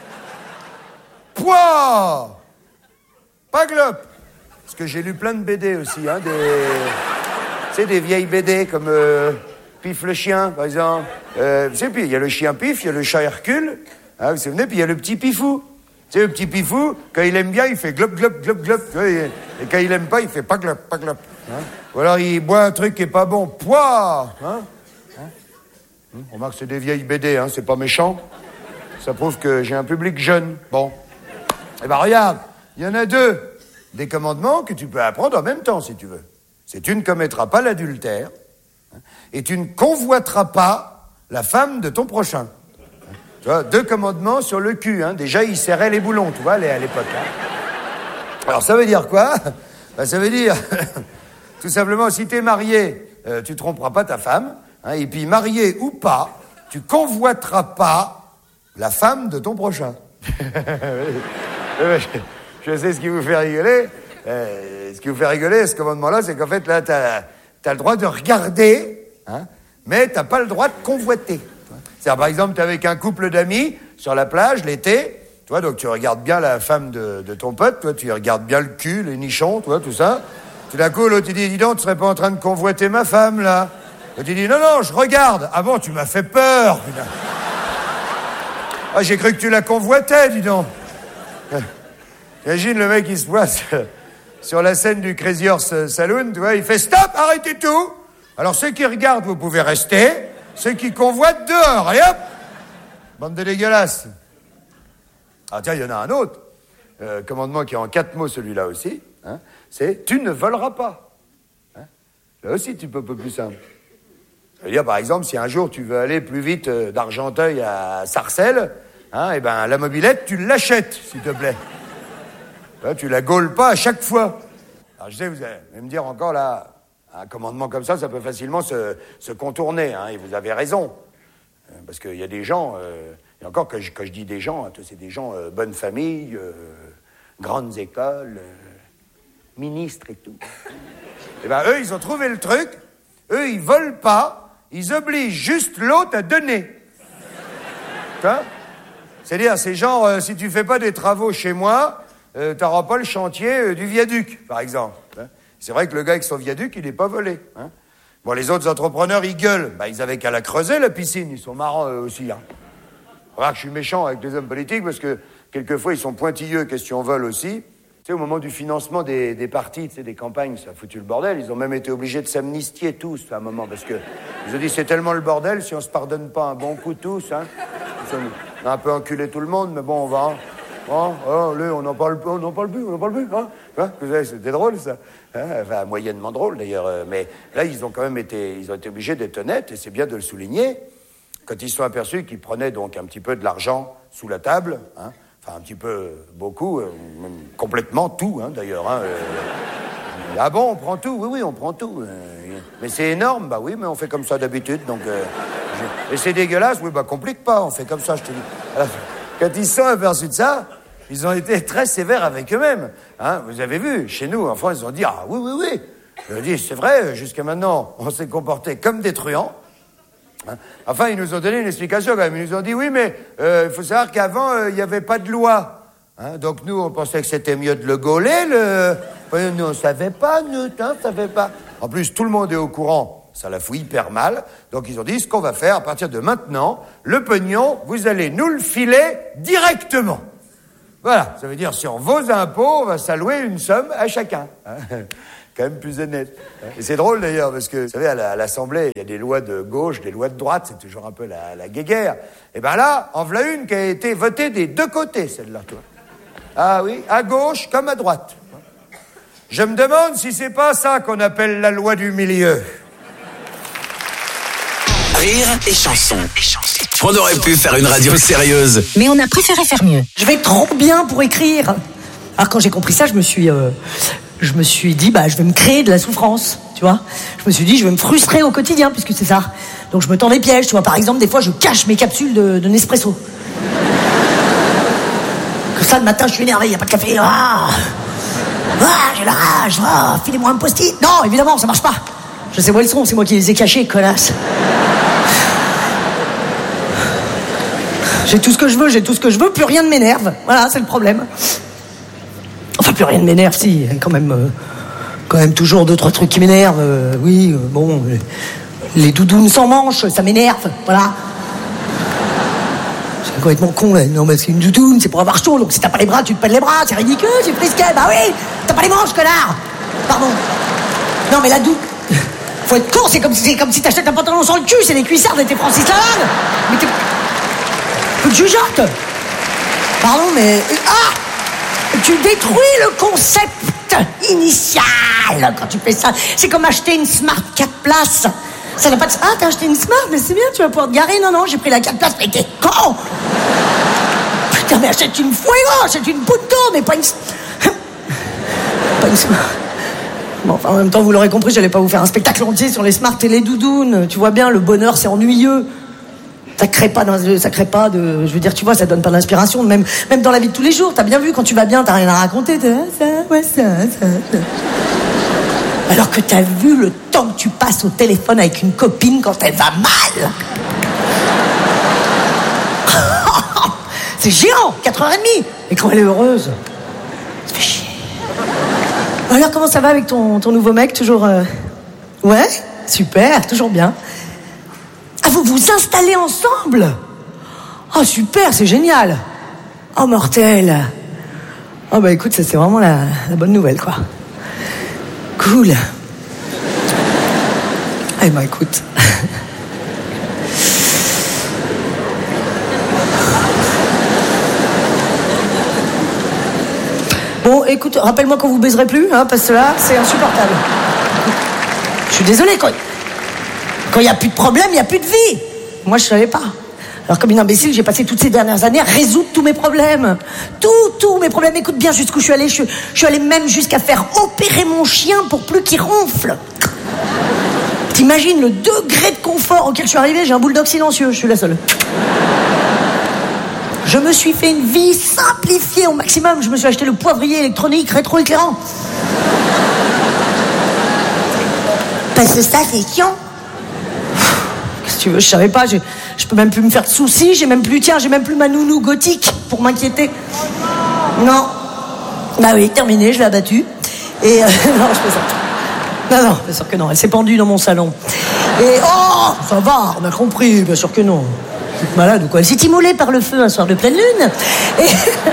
Pouah. Pas glop. Parce que j'ai lu plein de B D aussi, hein, des... Tu sais, des vieilles B D comme euh, Pif le chien, par exemple. Euh, tu sais, puis il y a le chien Pif, il y a le chat Hercule, hein, vous savez, puis il y a le petit Pifou. Tu sais, le petit Pifou, quand il aime bien, il fait glop, glop, glop, glop. Et, et quand il aime pas, il fait pas glop, pas glop. Hein. Ou alors il boit un truc qui est pas bon. Pouah, hein. Hein. On remarque que c'est des vieilles B D, hein, c'est pas méchant. Ça prouve que j'ai un public jeune. Bon. Eh ben regarde, il y en a deux. Des commandements que tu peux apprendre en même temps, si tu veux. C'est tu ne commettras pas l'adultère hein, et tu ne convoiteras pas la femme de ton prochain. Hein, tu vois, deux commandements sur le cul. Hein. Déjà, ils serraient les boulons, tu vois, à l'époque. Hein. Alors, ça veut dire quoi? Ben, ça veut dire, tout simplement, si t'es marié, euh, tu tromperas pas ta femme. Hein, et puis, marié ou pas, tu convoiteras pas la femme de ton prochain. Je sais ce qui vous fait rigoler. Euh, ce qui vous fait rigoler, ce commandement-là, c'est qu'en fait, là, t'as, t'as le droit de regarder, hein, mais t'as pas le droit de convoiter. C'est-à-dire, par exemple, t'es avec un couple d'amis sur la plage, l'été, tu vois, donc tu regardes bien la femme de, de ton pote, toi, tu regardes bien le cul, les nichons, tu vois, tout ça. Tout d'un coup, l'autre, il dit, dis donc, tu serais pas en train de convoiter ma femme, là? L'autre, il dit, non, non, je regarde. Ah bon, tu m'as fait peur, putain. Ah, j'ai cru que tu la convoitais, dis donc. Imagine le mec, il se place sur la scène du Crazy Horse Saloon, tu vois, il fait stop, arrêtez tout. Alors ceux qui regardent, vous pouvez rester. Ceux qui convoitent, dehors. Et hop, bande de dégueulasses. Ah tiens, il y en a un autre. Euh, commandement qui est en quatre mots, celui-là aussi. Hein, c'est tu ne voleras pas. Hein, là aussi, tu peux un peu plus simple. Ça veut dire, par exemple, si un jour tu veux aller plus vite euh, d'Argenteuil à Sarcelles, hein, et ben la mobilette, tu l'achètes, s'il te plaît. Là, tu la gaules pas à chaque fois. Alors, je sais, vous allez me dire encore, là, un commandement comme ça, ça peut facilement se, se contourner, hein, et vous avez raison. Euh, parce qu'il y a des gens, euh, et encore, quand je, quand je dis des gens, hein, c'est des gens, euh, bonne famille, euh, grandes écoles, euh, ministres et tout. Et ben, eux, ils ont trouvé le truc, eux, ils volent pas, ils obligent juste l'autre à donner. Hein? C'est-à-dire, c'est genre, euh, si tu fais pas des travaux chez moi, Euh, t'auras pas le chantier euh, du viaduc, par exemple. Hein. C'est vrai que le gars avec son viaduc, il n'est pas volé. Hein. Bon, les autres entrepreneurs, ils gueulent. Bah, ils avaient qu'à la creuser, la piscine. Ils sont marrants, eux aussi. Hein. Remarque, je suis méchant avec les hommes politiques parce que, quelquefois, ils sont pointilleux, question vol aussi. Tu sais, au moment du financement des, des partis, tu sais, des campagnes, ça a foutu le bordel. Ils ont même été obligés de s'amnistier tous, à un moment, parce que ils ont dit, c'est tellement le bordel, si on se pardonne pas un bon coup tous, hein. On a un peu enculé tout le monde, mais bon, on va... Hein. Oh, oh, là, on n'en parle, on n'en parle plus, on n'en parle plus, hein, hein. C'était drôle, ça. Hein, enfin, moyennement drôle, d'ailleurs. Mais là, ils ont quand même été, ils ont été obligés d'être honnêtes, et c'est bien de le souligner. Quand ils se sont aperçus qu'ils prenaient donc un petit peu de l'argent sous la table, hein, enfin, un petit peu, beaucoup, euh, même complètement tout, hein, d'ailleurs. Hein, euh, ah bon, on prend tout? Oui, oui, on prend tout. Euh, mais c'est énorme? Bah oui, mais on fait comme ça d'habitude, donc... Euh, je... Et c'est dégueulasse? Oui, bah complique pas, on fait comme ça, je te dis. Alors, quand ils se sont aperçus de ça, ils ont été très sévères avec eux-mêmes. Hein, vous avez vu, chez nous, en France, ils ont dit « Ah oui, oui, oui ». Ils ont dit « C'est vrai, jusqu'à maintenant, on s'est comporté comme des truands. Hein. » Enfin, ils nous ont donné une explication quand même. Ils nous ont dit « Oui, mais il euh, faut savoir qu'avant, il euh, n'y avait pas de loi. Hein, donc nous, on pensait que c'était mieux de le gauler. Le... Enfin, nous, on ne savait pas, nous, hein, on savait pas. En plus, tout le monde est au courant. Ça la fout hyper mal. Donc, ils ont dit, ce qu'on va faire, à partir de maintenant, le pognon, vous allez nous le filer directement. Voilà, ça veut dire sur vos impôts, on va s'allouer une somme à chacun. Hein. Quand même plus honnête. Et c'est drôle d'ailleurs, parce que, vous savez, à la- à l'Assemblée, il y a des lois de gauche, des lois de droite, c'est toujours un peu la, la guéguerre. Et ben là, en voilà une qui a été votée des deux côtés, celle-là, toi. Ah oui, à gauche comme à droite. Je me demande si c'est pas ça qu'on appelle la loi du milieu. Rire et chanson. On aurait pu faire une radio sérieuse. Mais on a préféré faire mieux. Je vais trop bien pour écrire. Alors quand j'ai compris ça, je me suis, euh, je me suis dit, bah, je vais me créer de la souffrance, tu vois. Je me suis dit, je vais me frustrer au quotidien, puisque c'est ça. Donc je me tends des pièges, tu vois. Par exemple, des fois, je cache mes capsules de, de Nespresso. Comme ça, le matin, je suis énervé, il n'y a pas de café. Ah, ah j'ai la rage. Ah, filez-moi un post-it. Non, évidemment, ça marche pas. Je sais où elles sont, c'est moi qui les ai cachées, connasse. J'ai tout ce que je veux, j'ai tout ce que je veux, plus rien ne m'énerve. Voilà, c'est le problème. Enfin, plus rien ne m'énerve, si, il y a quand même, euh, quand même toujours deux, trois trucs qui m'énervent. Euh, oui, euh, bon, euh, les doudounes sans manches, ça m'énerve, voilà. C'est complètement con, là. Non, mais c'est une doudoune, c'est pour avoir chaud, donc si t'as pas les bras, tu te pèles les bras, c'est ridicule, c'est frisquet. Bah oui, t'as pas les manches, connard. Pardon. Non, mais la doudoune... Faut être con, c'est comme si, c'est comme si t'achètes un pantalon sans le cul, c'est les cuissards de tes Francis Lalanne. Mais t'es... Peu de jugeote. Pardon, mais... Ah, tu détruis le concept initial quand tu fais ça. C'est comme acheter une Smart quatre places. Ça n'a pas de... Ah, t'as acheté une Smart, mais c'est bien, tu vas pouvoir te garer. Non, non, j'ai pris la quatre places, mais t'es con. Putain, mais achète une Fuego, achète une Punto, mais pas une... Pas une Smart. Bon, enfin, en même temps, vous l'aurez compris, j'allais pas vous faire un spectacle entier sur les Smart et les doudounes. Tu vois bien, le bonheur, c'est ennuyeux. Ça crée pas, dans, ça crée pas de, je veux dire, tu vois, ça donne pas d'inspiration. Même, même dans la vie de tous les jours, t'as bien vu, quand tu vas bien, t'as rien à raconter. T'es, ah, ça, ouais, ça, ça, ça. Alors que t'as vu le temps que tu passes au téléphone avec une copine quand elle va mal. C'est géant, quatre heures trente. Et quand elle est heureuse, ça fait chier. Alors, comment ça va avec ton, ton nouveau mec? Toujours... Euh... Ouais, super, toujours bien. Ah, vous vous installez ensemble? Oh, super, c'est génial. Oh, mortel. Oh, bah écoute, ça c'est vraiment la, la bonne nouvelle, quoi. Cool. Eh bah écoute... Bon, écoute, rappelle-moi quand vous baiserez plus, hein, parce que là, c'est insupportable. Je suis désolée, quand il n'y a plus de problème, il n'y a plus de vie. Moi, je ne savais pas. Alors, comme une imbécile, j'ai passé toutes ces dernières années à résoudre tous mes problèmes. Tous, tous mes problèmes. Écoute bien jusqu'où je suis allée. Je, je suis allée même jusqu'à faire opérer mon chien pour plus qu'il ronfle. T'imagines le degré de confort auquel je suis arrivée? J'ai un bulldog silencieux, je suis la seule. Je me suis fait une vie simplifiée au maximum. Je me suis acheté le poivrier électronique rétroéclairant. Parce que ça, c'est chiant. Qu'est-ce que tu veux? Je savais pas. Je, je peux même plus me faire de soucis. J'ai même plus, tiens, j'ai même plus ma nounou gothique pour m'inquiéter. Non. Bah oui, terminé, je l'ai abattue. Et euh, non, je fais ça. Non, non, bien sûr que non. Elle s'est pendue dans mon salon. Et oh, ça va, on a compris. Bien sûr que non. Toute malade ou quoi? Elle s'est immolée par le feu un soir de pleine lune. Et...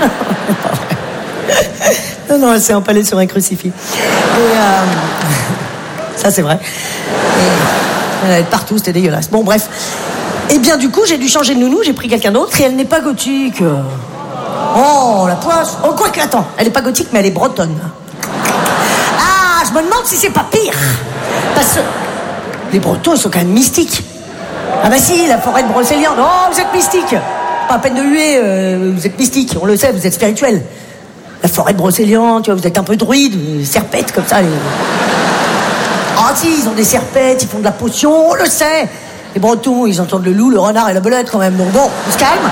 non, non, elle s'est empalée sur un crucifix. Et euh... ça, c'est vrai. Et... elle allait partout, c'était dégueulasse. Bon, bref. Et bien, du coup, j'ai dû changer de nounou, j'ai pris quelqu'un d'autre et elle n'est pas gothique. Oh, la poisse. Oh, quoi que, attends, elle n'est pas gothique, mais elle est bretonne. Ah, je me demande si c'est pas pire. Parce que les Bretons, ils sont quand même mystiques. Ah bah si, la forêt de Brocéliande. Oh, vous êtes mystique. Pas à peine de huer, euh, vous êtes mystique, on le sait, vous êtes spirituel. La forêt de Brocéliande, tu vois, vous êtes un peu druide, serpette comme ça. Les... Ah si, ils ont des serpettes, ils font de la potion, on le sait. Les Bretons, ils entendent le loup, le renard et la belette quand même. Donc bon, on se calme.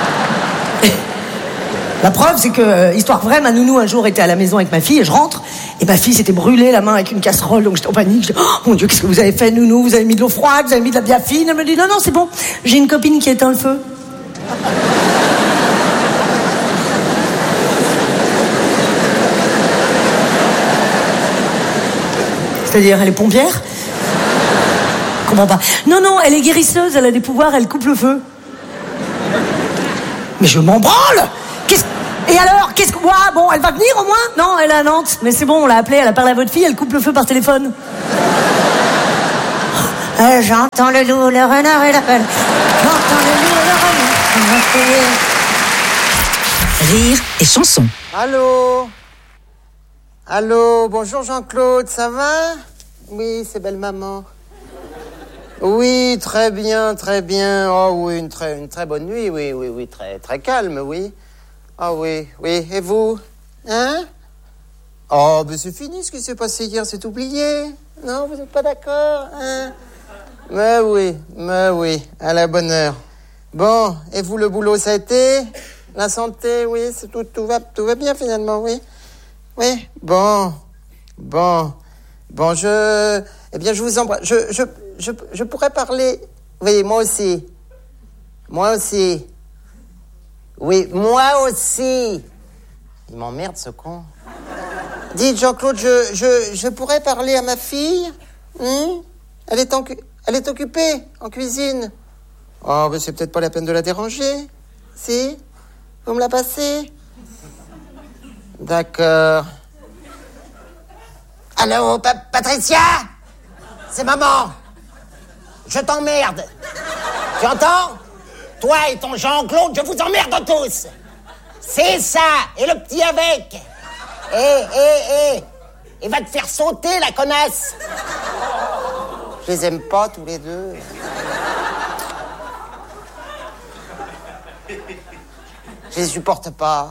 La preuve, c'est que, euh, histoire vraie, ma nounou un jour était à la maison avec ma fille et je rentre et ma fille s'était brûlée la main avec une casserole, donc j'étais en panique. Je dis, oh mon Dieu, qu'est-ce que vous avez fait, nounou? Vous avez mis de l'eau froide, vous avez mis de la biafine? Elle me dit, non, non, c'est bon, j'ai une copine qui éteint le feu. C'est-à-dire, elle est pompière? Je comprends pas. Non, non, elle est guérisseuse, elle a des pouvoirs, elle coupe le feu. Mais je m'en branle! Qu'est-ce... Et alors, qu'est-ce que... Ouah, bon, elle va venir au moins? Non, elle est à Nantes. Mais c'est bon, on l'a appelée, elle a parlé à votre fille, elle coupe le feu par téléphone. Euh, j'entends le loup, le renard et la belle. J'entends le loup, le renard. Rire et chanson. Allô? Allô, bonjour Jean-Claude, ça va? Oui, c'est belle maman. Oui, très bien, très bien. Oh oui, une très, une très bonne nuit, oui, oui, oui, très, très calme, oui. Ah oui, oui, et vous? Hein? Oh, ben c'est fini ce qui s'est passé hier, c'est oublié. Non, vous n'êtes pas d'accord, hein? Mais oui, mais oui, à la bonne heure. Bon, et vous, le boulot, ça a été? La santé, oui, c'est tout, tout va, tout va bien finalement, oui. Oui, bon, bon, bon, je, eh bien, je vous embrasse. Je, je, je, je pourrais parler, oui, moi aussi, moi aussi, oui, moi aussi. Il m'emmerde ce con. Dites, Jean-Claude, je, je, je pourrais parler à ma fille, hein? Elle est en, elle est occupée en cuisine. Oh, mais c'est peut-être pas la peine de la déranger, si? Vous me la passez? D'accord. Allô, pa- Patricia? C'est maman. Je t'emmerde. Tu entends? Toi et ton Jean-Claude, je vous emmerde tous. C'est ça. Et le petit avec. Eh, eh, eh. Il va te faire sauter, la connasse. Je les aime pas, tous les deux. Je les supporte pas.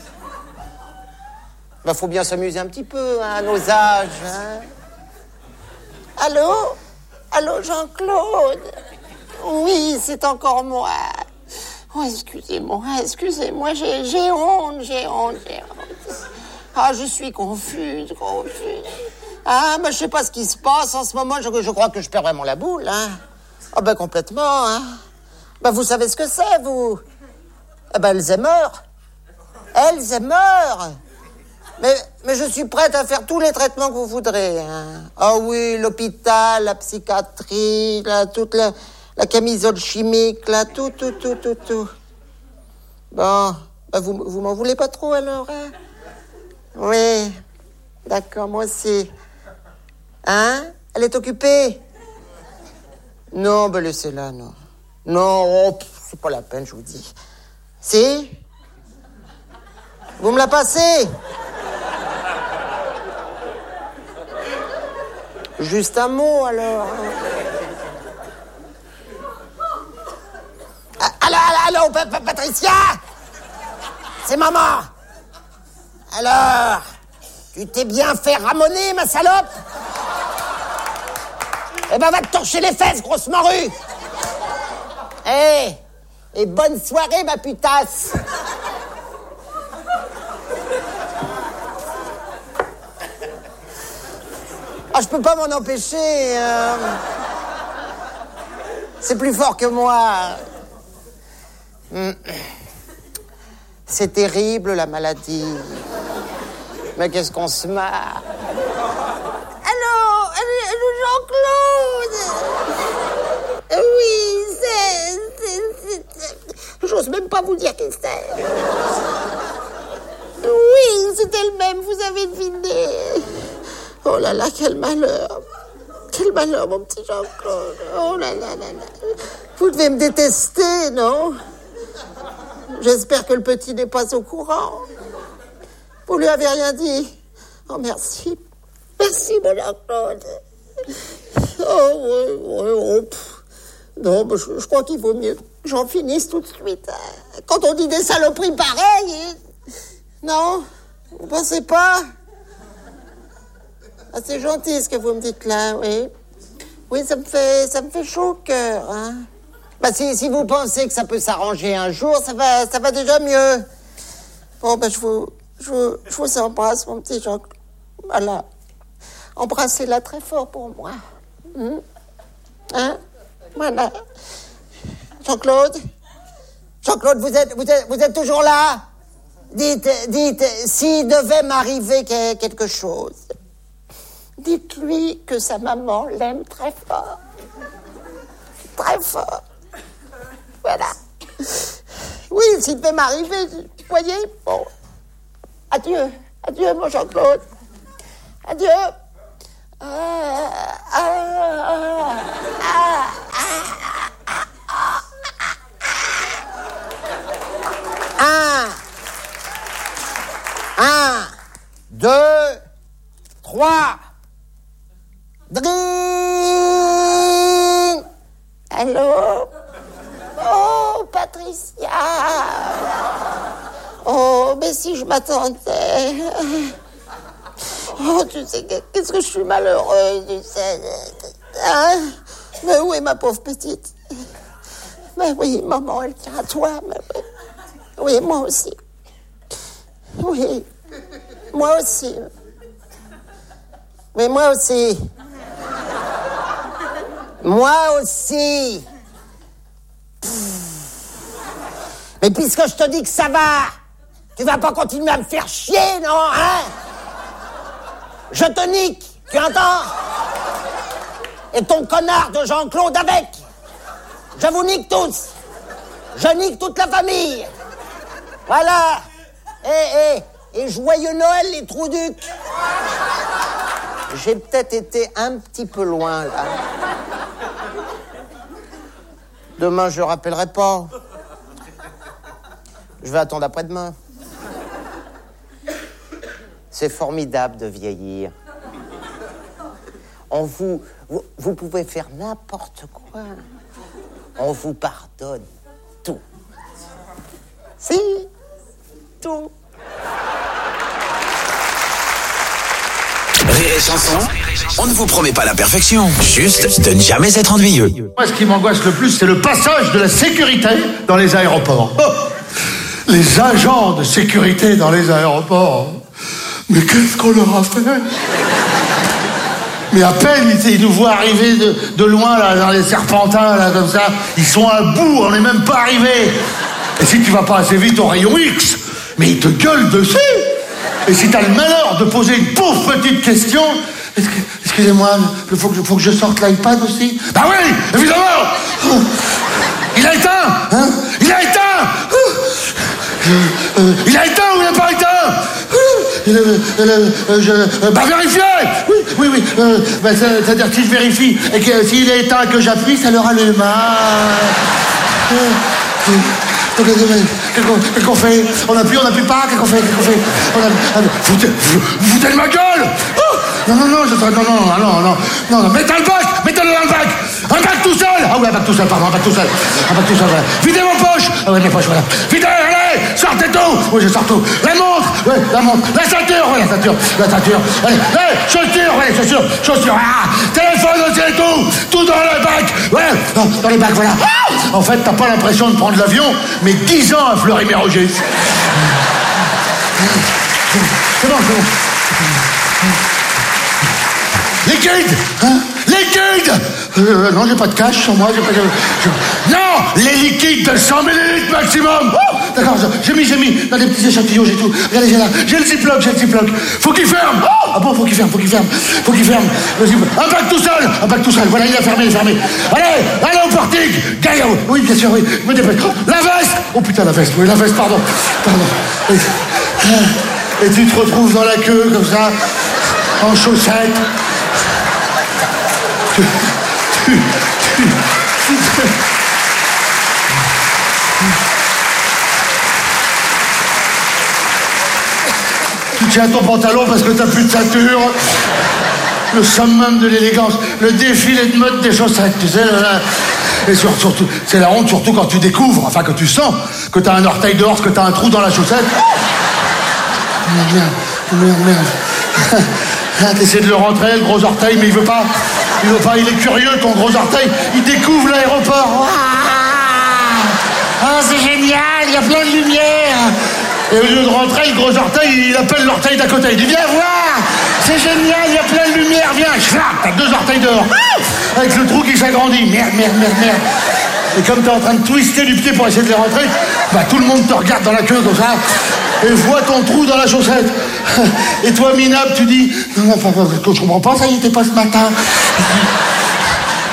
Ben, faut bien s'amuser un petit peu, hein, à nos âges. Hein. Allô? Allô, Jean-Claude? Oui, c'est encore moi. Oh, excusez-moi, excusez-moi, j'ai, j'ai honte, j'ai honte, j'ai honte. Ah, je suis confuse, confuse. Ah, ben, je sais pas ce qui se passe en ce moment, je, je crois que je perds vraiment la boule, hein. Ah, ben, complètement, hein. Ben, vous savez ce que c'est, vous? Eh ben, Alzheimer. Alzheimer. Mais, mais je suis prête à faire tous les traitements que vous voudrez. Hein. Ah oui, l'hôpital, la psychiatrie, là, toute la, la camisole chimique, là, tout, tout, tout, tout, tout. Bon, ben vous, vous m'en voulez pas trop alors, hein? Oui, d'accord, moi aussi. Hein? Elle est occupée? Non, ben laissez-la, non. Non, oh, pff, c'est pas la peine, je vous dis. Si? Vous me la passez? Juste un mot, alors. Ah, allô, allô, allô, pa- pa- Patricia? C'est maman. Alors, tu t'es bien fait ramoner, ma salope? Eh ben, va te torcher les fesses, grosse morue. Eh, hey, et bonne soirée, ma putasse. Ah, je peux pas m'en empêcher. Euh... C'est plus fort que moi. C'est terrible, la maladie. Mais qu'est-ce qu'on se marre. Allô, allô, Jean-Claude. Oui, c'est... c'est, c'est, c'est... J'ose même pas vous dire qui c'est. Oui, c'est elle-même, vous avez deviné. Oh là là, quel malheur. Quel malheur, mon petit Jean-Claude. Oh là là là là. Vous devez me détester, non? J'espère que le petit n'est pas au courant. Vous lui avez rien dit? Oh, merci. Merci, mon Jean-Claude. Oh, oui, oui, oh, pff. Non, mais je, je crois qu'il vaut mieux que j'en finisse tout de suite. Quand on dit des saloperies pareilles, non? Vous pensez pas? Ah, c'est gentil ce que vous me dites là, oui. Oui, ça me fait, ça me fait chaud au cœur, hein. Bah, si, si vous pensez que ça peut s'arranger un jour, ça va, ça va déjà mieux. Bon, ben, je vous, je vous, je vous embrasse, mon petit Jean-Claude. Voilà. Embrassez-la très fort pour moi. Hum? Hein? Voilà. Jean-Claude? Jean-Claude, vous êtes, vous êtes, vous êtes toujours là? Dites, dites, s'il devait m'arriver quelque chose, dites-lui que sa maman l'aime très fort. Très fort. Voilà. Oui, s'il devait m'arriver, vous voyez, bon, adieu, adieu, mon Jean-Claude. Adieu. Euh, euh, euh, Un, un, deux, trois. Dring. Allô? Oh, Patricia. Oh, mais si je m'attendais. Oh, tu sais, qu'est-ce que je suis malheureuse, tu sais. Hein? Mais où est ma pauvre petite? Mais oui, maman, elle tient à toi, mais oui. Oui, moi aussi. Oui, moi aussi. Oui, moi aussi. Moi aussi. Pff. Mais puisque je te dis que ça va, tu vas pas continuer à me faire chier, non, hein? Je te nique, tu entends? Et ton connard de Jean-Claude avec. Je vous nique tous. Je nique toute la famille. Voilà. Et, et, et joyeux Noël, les Trouducs. J'ai peut-être été un petit peu loin, là. Demain, je rappellerai pas. Je vais attendre après-demain. C'est formidable de vieillir. On vous, vous, vous pouvez faire n'importe quoi. On vous pardonne tout. Si, tout. Rire et chanson, on ne vous promet pas la perfection, juste de ne jamais être ennuyeux. Moi, ce qui m'angoisse le plus, c'est le passage de la sécurité dans les aéroports. Oh, les agents de sécurité dans les aéroports. Mais qu'est-ce qu'on leur a fait? Mais à peine ils, ils nous voient arriver de, de loin, là, dans les serpentins, là, comme ça. Ils sont à bout, on n'est même pas arrivé. Et si tu vas pas assez vite au rayon X, mais ils te gueulent dessus. Et si t'as le malheur de poser une pauvre petite question, est-ce que, excusez-moi, il faut, faut que je sorte l'iPad aussi? Bah oui, évidemment. Oh, il a éteint, hein? Il a éteint. Euh, euh, il a éteint ou il n'a pas éteint? euh, euh, euh, je, euh, Bah vérifiez. Oui, oui, oui. Euh, bah, c'est-à-dire que si je vérifie et que s'il est éteint que j'appuie, ça le rallume. Ah. Euh, euh, Qu'est-ce qu'on fait? On appuie, on n'appuie pas? Qu'est-ce qu'on fait? Qu'est-ce qu'on fait? On a... Vous vous foutez de ma gueule? Oh, non, non, non, je... non, non, non, non, non, non, non, mettez le bac, mettez-le dans le bac, un bac tout seul. Ah oui, un bac tout seul, pardon, un bac tout seul, un bac tout seul, voilà. Videz vos poches. Ah oui, mes poches, voilà. Videz, allez, sortez tout. Oui, je sors tout. La montre, oui, la montre, la ceinture, oui, la ceinture, la ceinture. Allez, allez, chaussures, oui, chaussures, chaussures. Ah, téléphone aussi et tout, tout dans le bac, ouais, dans, dans les bacs, voilà. Ah, en fait, t'as pas l'impression de prendre l'avion, mais dix ans à Fleury-Mérogis. C'est bon, c'est bon. Liquide, hein? Liquide. Euh, non, j'ai pas de cash sur moi. J'ai pas de... je... Non, les liquides de cent millilitres maximum. Oh, d'accord, j'ai mis, j'ai mis dans des petits échantillons, j'ai tout. Regardez, j'ai là, j'ai le ziploc, j'ai le ziploc. Faut qu'il ferme. Oh, ah bon, faut qu'il ferme, faut qu'il ferme, faut qu'il ferme. Un bac tout seul, un bac tout seul. Voilà, il a fermé, il a fermé. Allez, allez au portique. Gaillard, oui, bien sûr, oui. Je me dépêche. La veste. Oh putain, la veste, oui, la veste, pardon, pardon. Et, et tu te retrouves dans la queue comme ça, en chaussettes. Tu, tu, tu, tu, tu tiens ton pantalon parce que t'as plus de ceinture. Le summum de l'élégance, le défilé de mode des chaussettes, tu sais. Là. Et surtout, c'est la honte, surtout quand tu découvres, enfin que tu sens que t'as un orteil dehors, que t'as un trou dans la chaussette. Merde, merde, merde. merde. T'essaies de le rentrer, le gros orteil, mais il veut pas. Il veut pas, il est curieux, ton gros orteil. Il découvre l'aéroport. Ah, oh, c'est génial, il y a plein de lumière. Et au lieu de rentrer, le gros orteil, il appelle l'orteil d'à côté. Il dit, viens voir, c'est génial, il y a plein de lumière, viens. Schlac, t'as deux orteils dehors. Avec le trou qui s'agrandit. Merde, merde, merde, merde. Et comme t'es en train de twister du pied pour essayer de les rentrer, bah tout le monde te regarde dans la queue comme ça. Et voit ton trou dans la chaussette. Et toi, minable, tu dis, non, non, je comprends pas, ça y était pas ce matin.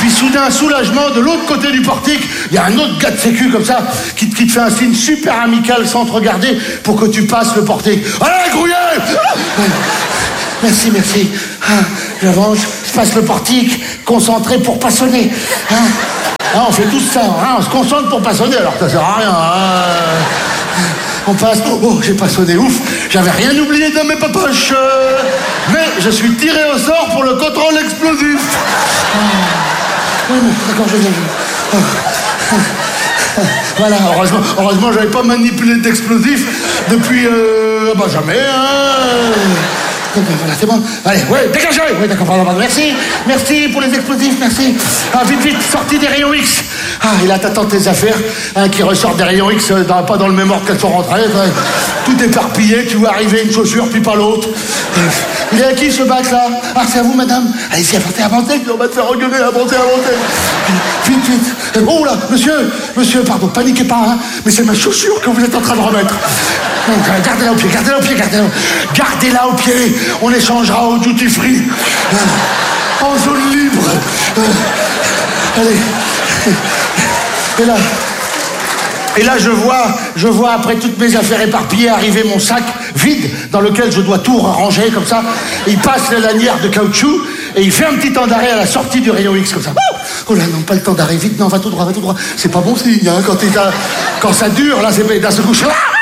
Puis soudain, soulagement, de l'autre côté du portique, il y a un autre gars de sécu comme ça, qui, qui te fait un signe super amical sans te regarder pour que tu passes le portique. Allez, grouillez! Merci, merci. Ah, j'avance, je passe le portique, concentré pour pas sonner. Ah, ah, on fait tout ça, hein, on se concentre pour pas sonner, alors ça sert à rien. Hein. On passe, oh, j'ai pas sonné, ouf, j'avais rien oublié dans mes poches. Euh, mais je suis tiré au sort pour le contrôle explosif. Ah. Oui, d'accord, je viens. Oh. Voilà, heureusement, heureusement, j'avais pas manipulé d'explosif depuis, euh, bah jamais, hein. Voilà, c'est bon. Allez, ouais, dégagez. Oui, d'accord, pardon, pardon. Merci, merci pour les explosifs, merci. Ah, vite, vite, sortie des rayons X. Ah, et là, t'attends tes affaires, hein, qui ressortent des rayons X, dans, pas dans le même ordre qu'elles sont rentrées. Ouais. Tout éparpillé, tu vois arriver une chaussure, puis pas l'autre. Il est à qui, ce bac, là? Ah, c'est à vous, madame. Allez-y, avancez, avancez, on va te faire engueuler, avancez, avancez. Vite, vite. Oh, là, monsieur, monsieur, pardon, paniquez pas, hein, mais c'est ma chaussure que vous êtes en train de remettre. Donc, gardez-la au pied, gardez-la au pied, gardez-la, gardez-la au pied. On échangera au duty free. Euh, en zone libre. Euh, allez. Et là, et là, je vois, je vois après toutes mes affaires éparpillées arriver mon sac vide dans lequel je dois tout ranger comme ça. Il passe la lanière de caoutchouc et il fait un petit temps d'arrêt à la sortie du rayon X comme ça. Oh là, non, pas le temps d'arrêt, vite, non, va tout droit, va tout droit. C'est pas bon signe, hein, quand, quand ça dure, là, c'est d'un seul coup.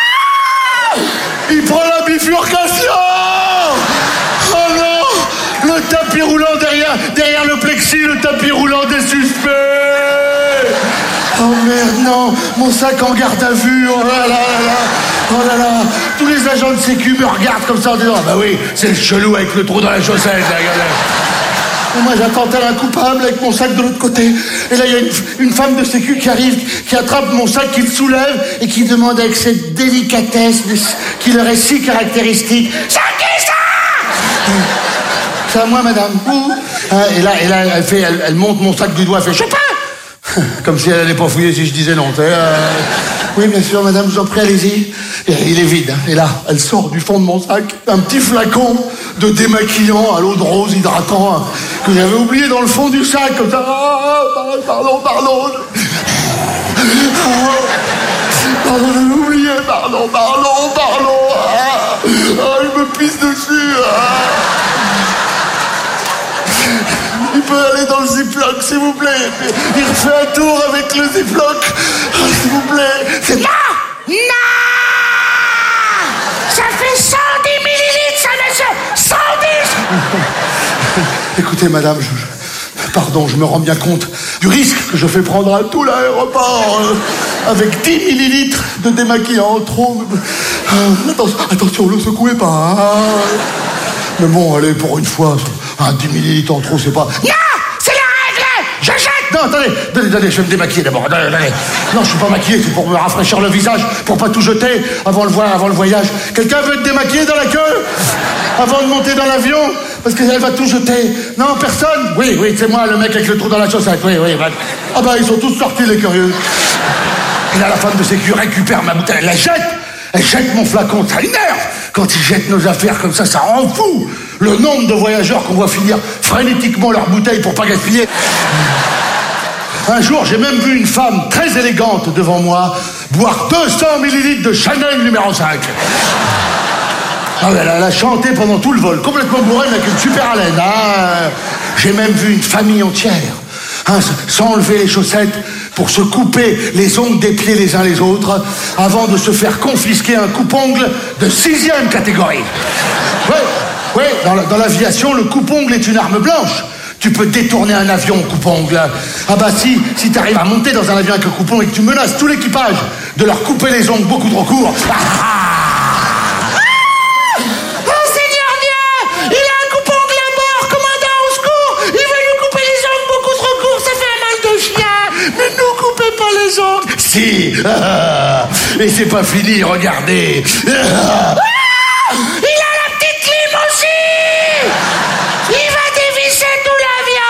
Il prend la bifurcation. Oh non! Le tapis roulant derrière, derrière le plexi, le tapis roulant des suspects! Oh merde, non! Mon sac en garde à vue! Oh là là là là! Oh là là! Tous les agents de sécu me regardent comme ça en disant: ah bah oui, c'est le chelou avec le trou dans la chaussette, là, regardez! Et moi j'attends tel un coupable avec mon sac de l'autre côté. Et là il y a une, une femme de sécu qui arrive, qui attrape mon sac, qui le soulève et qui demande avec cette délicatesse qui leur est si caractéristique: c'est qui ça? C'est à moi, madame. Ouh. Et là, et là elle, fait, elle, elle monte mon sac du doigt, elle fait: je sais pas. Comme si elle allait pas fouiller si je disais non. Euh... Oui, bien sûr, madame, je vous en prie, allez-y. Et il est vide. Et là, elle sort du fond de mon sac un petit flacon de démaquillant à l'eau de rose hydratant, hein, que j'avais oublié dans le fond du sac, comme ça. Ah, pardon, pardon. Pardon, j'avais oublié. Pardon, pardon, pardon. Ah, ah, il me pisse dessus. Ah. Il peut aller dans le ziploc, s'il vous plaît. Il refait un tour avec le ziploc. Oh, s'il vous plaît. C'est... Non! Non! Ça fait cent dix millilitres, ça, monsieur! cent dix! Écoutez, madame, je, je, pardon, je me rends bien compte du risque que je fais prendre à tout l'aéroport euh, avec dix millilitres de démaquillant trop. Euh, attention, attention, ne le secouez pas. Hein. Mais bon, allez, pour une fois, un dix millilitres en trop, c'est pas... Non! C'est la règle! Je jette! Non, attendez, attendez, attendez, je vais me démaquiller d'abord. Attendez, attendez. Non, je suis pas maquillé, c'est pour me rafraîchir le visage, pour pas tout jeter avant le, vo- avant le voyage. Quelqu'un veut être démaquillé dans la queue? Avant de monter dans l'avion? Parce qu'elle va tout jeter. Non, personne? Oui, oui, c'est moi, le mec avec le trou dans la chaussette. Oui, oui. Bah... Ah bah, ils sont tous sortis, les curieux. Et là, la femme de sécu récupère ma bouteille, elle la jette. Elle jette mon flacon, ça énerve. Quand ils jettent nos affaires comme ça, ça rend fou. Le nombre de voyageurs qu'on voit finir frénétiquement leur bouteille pour pas gaspiller. Un jour, j'ai même vu une femme très élégante devant moi boire deux cents millilitres de Chanel numéro cinq. Ah, elle, a, elle a chanté pendant tout le vol, complètement bourrée, mais avec une super haleine. Ah, j'ai même vu une famille entière, hein, sans enlever les chaussettes, pour se couper les ongles des pieds les uns les autres, avant de se faire confisquer un coupe-ongle de sixième catégorie. Ouais, ouais, dans, dans l'aviation, le coupe-ongle est une arme blanche. Tu peux détourner un avion au coupe-ongle. Ah bah si, si t'arrives à monter dans un avion avec un coupe-ongle et que tu menaces tout l'équipage de leur couper les ongles beaucoup trop courts. Ah, ah oh Seigneur Dieu! Il a un coupe-ongle à bord! Commandant, au secours! Il veut nous couper les ongles beaucoup trop courts, ça fait un mal de chien! Mais nous coupez pas les ongles! Si! Ah, et c'est pas fini, regardez! Ah, il a la petite lime aussi! Il va dévisser tout l'avion!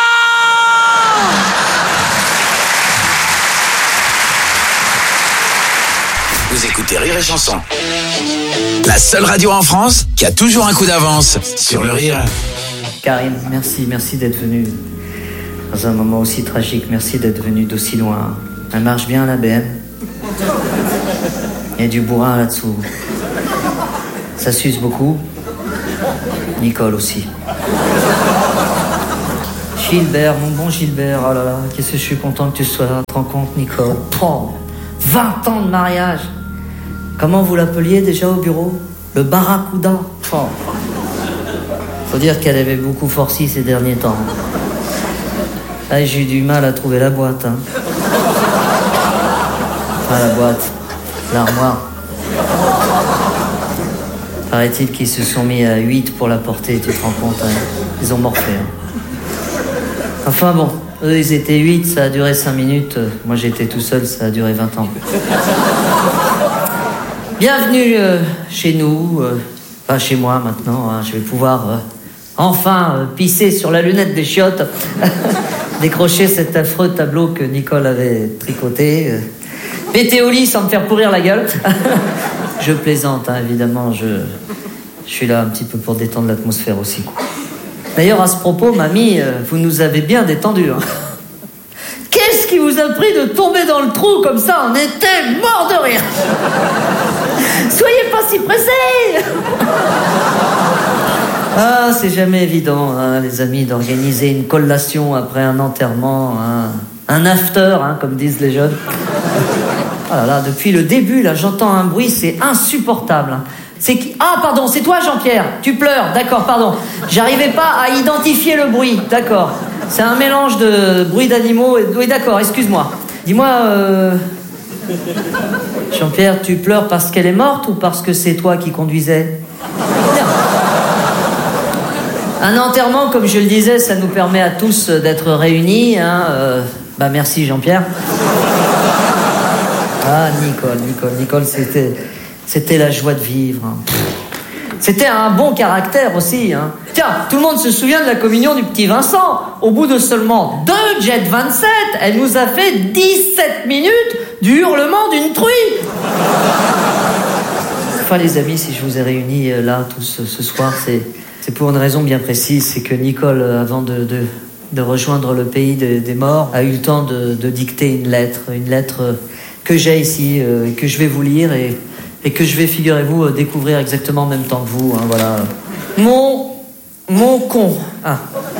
Vous écoutez Rire et Chanson. La seule radio en France qui a toujours un coup d'avance sur le rire. Karine, merci, merci d'être venue. Dans un moment aussi tragique, merci d'être venu d'aussi loin. Elle marche bien, la B M. Il y a du bourrin là-dessous. Ça s'use beaucoup. Nicole aussi. Gilbert, mon bon Gilbert, oh là là, qu'est-ce que je suis content que tu sois là. Tu te rends compte, Nicole? Oh, vingt ans de mariage. Comment vous l'appeliez déjà au bureau? Le Barracuda. Oh. Faut dire qu'elle avait beaucoup forci ces derniers temps. Ah, j'ai eu du mal à trouver la boîte. Hein. Enfin, la boîte. L'armoire. Paraît-il qu'ils se sont mis à huit pour la porter, tu te rends compte, hein. Ils ont morflé. Hein. Enfin bon, eux ils étaient huit, ça a duré cinq minutes. Moi j'étais tout seul, ça a duré vingt ans. Bienvenue euh, chez nous, euh, pas chez moi maintenant, hein. Je vais pouvoir euh, enfin euh, pisser sur la lunette des chiottes, décrocher cet affreux tableau que Nicole avait tricoté, euh, péter au lit sans me faire pourrir la gueule. Je plaisante, hein, évidemment, je, je suis là un petit peu pour détendre l'atmosphère aussi. D'ailleurs, à ce propos, mamie, euh, vous nous avez bien détendu. Hein. Qu'est-ce qui vous a pris de tomber dans le trou comme ça? On était morts de rire. Soyez pas si pressés. Ah, c'est jamais évident, hein, les amis, d'organiser une collation après un enterrement, hein, un after, hein, comme disent les jeunes. Oh là là, depuis le début, là, j'entends un bruit, c'est insupportable. C'est qui... Ah, pardon, c'est toi, Jean-Pierre. Tu pleures, d'accord, pardon. J'arrivais pas à identifier le bruit, d'accord. C'est un mélange de bruit d'animaux et... Oui, d'accord, excuse-moi. Dis-moi, euh... Jean-Pierre, tu pleures parce qu'elle est morte ou parce que c'est toi qui conduisais? Un enterrement, comme je le disais, ça nous permet à tous d'être réunis, hein. Euh... Bah, merci, Jean-Pierre. Ah, Nicole, Nicole, Nicole, c'était, c'était la joie de vivre. Hein. C'était un bon caractère aussi. Hein. Tiens, tout le monde se souvient de la communion du petit Vincent. Au bout de seulement deux Jet vingt-sept, elle nous a fait dix-sept minutes du hurlement d'une truie. Enfin, les amis, si je vous ai réunis là tous ce, ce soir, c'est, c'est pour une raison bien précise. C'est que Nicole, avant de... de de rejoindre le pays des, des morts, a eu le temps de, de dicter une lettre, une lettre que j'ai ici, euh, et que je vais vous lire, et, et que je vais, figurez-vous, découvrir exactement en même temps que vous, hein, voilà. Mon... mon con. Ah.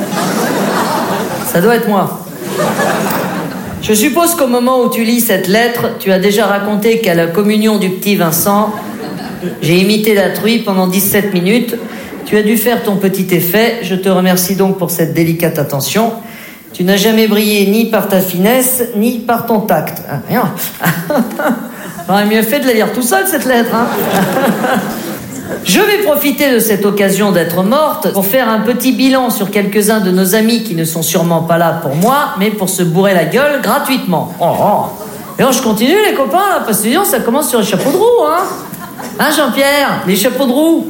Ça doit être moi. Je suppose qu'au moment où tu lis cette lettre, tu as déjà raconté qu'à la communion du petit Vincent, j'ai imité la truie pendant dix-sept minutes. Tu as dû faire ton petit effet. Je te remercie donc pour cette délicate attention. Tu n'as jamais brillé ni par ta finesse, ni par ton tact. Ah, rien. J'aurais mieux fait de la lire tout seul, cette lettre. Hein. Je vais profiter de cette occasion d'être morte pour faire un petit bilan sur quelques-uns de nos amis qui ne sont sûrement pas là pour moi, mais pour se bourrer la gueule gratuitement. Oh, oh. Et alors, je continue, les copains, là, parce que sinon, ça commence sur les chapeaux de roue, hein. Hein, Jean-Pierre? Les chapeaux de roue.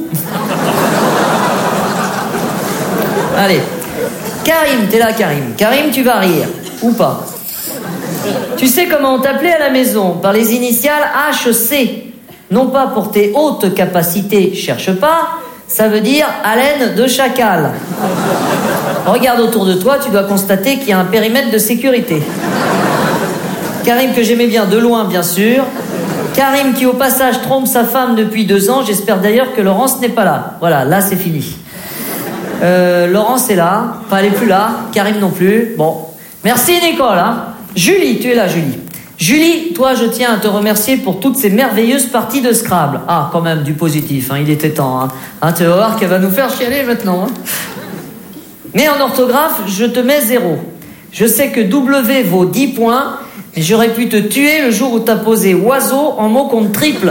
Allez. Karim, t'es là, Karim. Karim, tu vas rire. Ou pas. Tu sais comment on t'appelait à la maison? Par les initiales H C. Non pas pour tes hautes capacités, cherche pas. Ça veut dire haleine de chacal. Regarde autour de toi, tu dois constater qu'il y a un périmètre de sécurité. Karim que j'aimais bien de loin, bien sûr. Karim qui au passage trompe sa femme depuis deux ans. J'espère d'ailleurs que Laurence n'est pas là. Voilà, là c'est fini. Euh, Laurence est là. Enfin, elle est plus là. Karim non plus. Bon. Merci Nicole. Hein. Julie, tu es là, Julie. Julie, toi, je tiens à te remercier pour toutes ces merveilleuses parties de Scrabble. Ah, quand même, du positif. Hein, il était temps. Hein. Hein, tu vas voir qu'elle va nous faire chialer maintenant. Hein. Mais en orthographe, je te mets zéro. Je sais que W vaut dix points. Et j'aurais pu te tuer le jour où t'as posé oiseau en mot contre triple.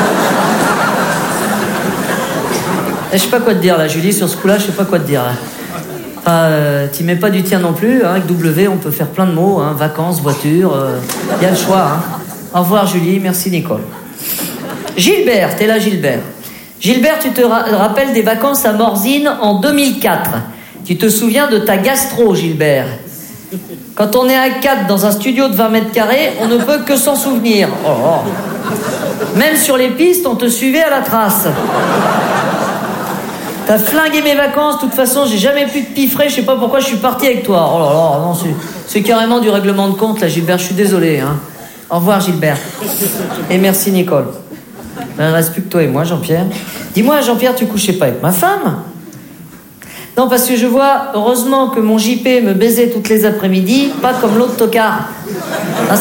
Je sais pas quoi te dire là, Julie, sur ce coup-là, je sais pas quoi te dire là. Enfin, euh, t'y mets pas du tien non plus, hein, avec W, on peut faire plein de mots, hein, vacances, voiture, il euh, y a le choix. Hein. Au revoir Julie, merci Nicole. Gilbert, t'es là Gilbert. Gilbert, tu te ra- rappelles des vacances à Morzine en deux mille quatre. Tu te souviens de ta gastro, Gilbert. Quand on est à quatre dans un studio de vingt mètres carrés, on ne peut que s'en souvenir. Oh, oh. Même sur les pistes, on te suivait à la trace. T'as flingué mes vacances, de toute façon, j'ai jamais pu te piffrer, je sais pas pourquoi je suis parti avec toi. Oh là là, non, c'est, c'est carrément du règlement de compte, là, Gilbert, je suis désolé, hein. Au revoir, Gilbert. Et merci, Nicole. Il ne reste plus que toi et moi, Jean-Pierre. Dis-moi, Jean-Pierre, tu couchais pas avec ma femme? Non, parce que je vois, heureusement que mon J P me baisait toutes les après-midi, pas comme l'autre tocard.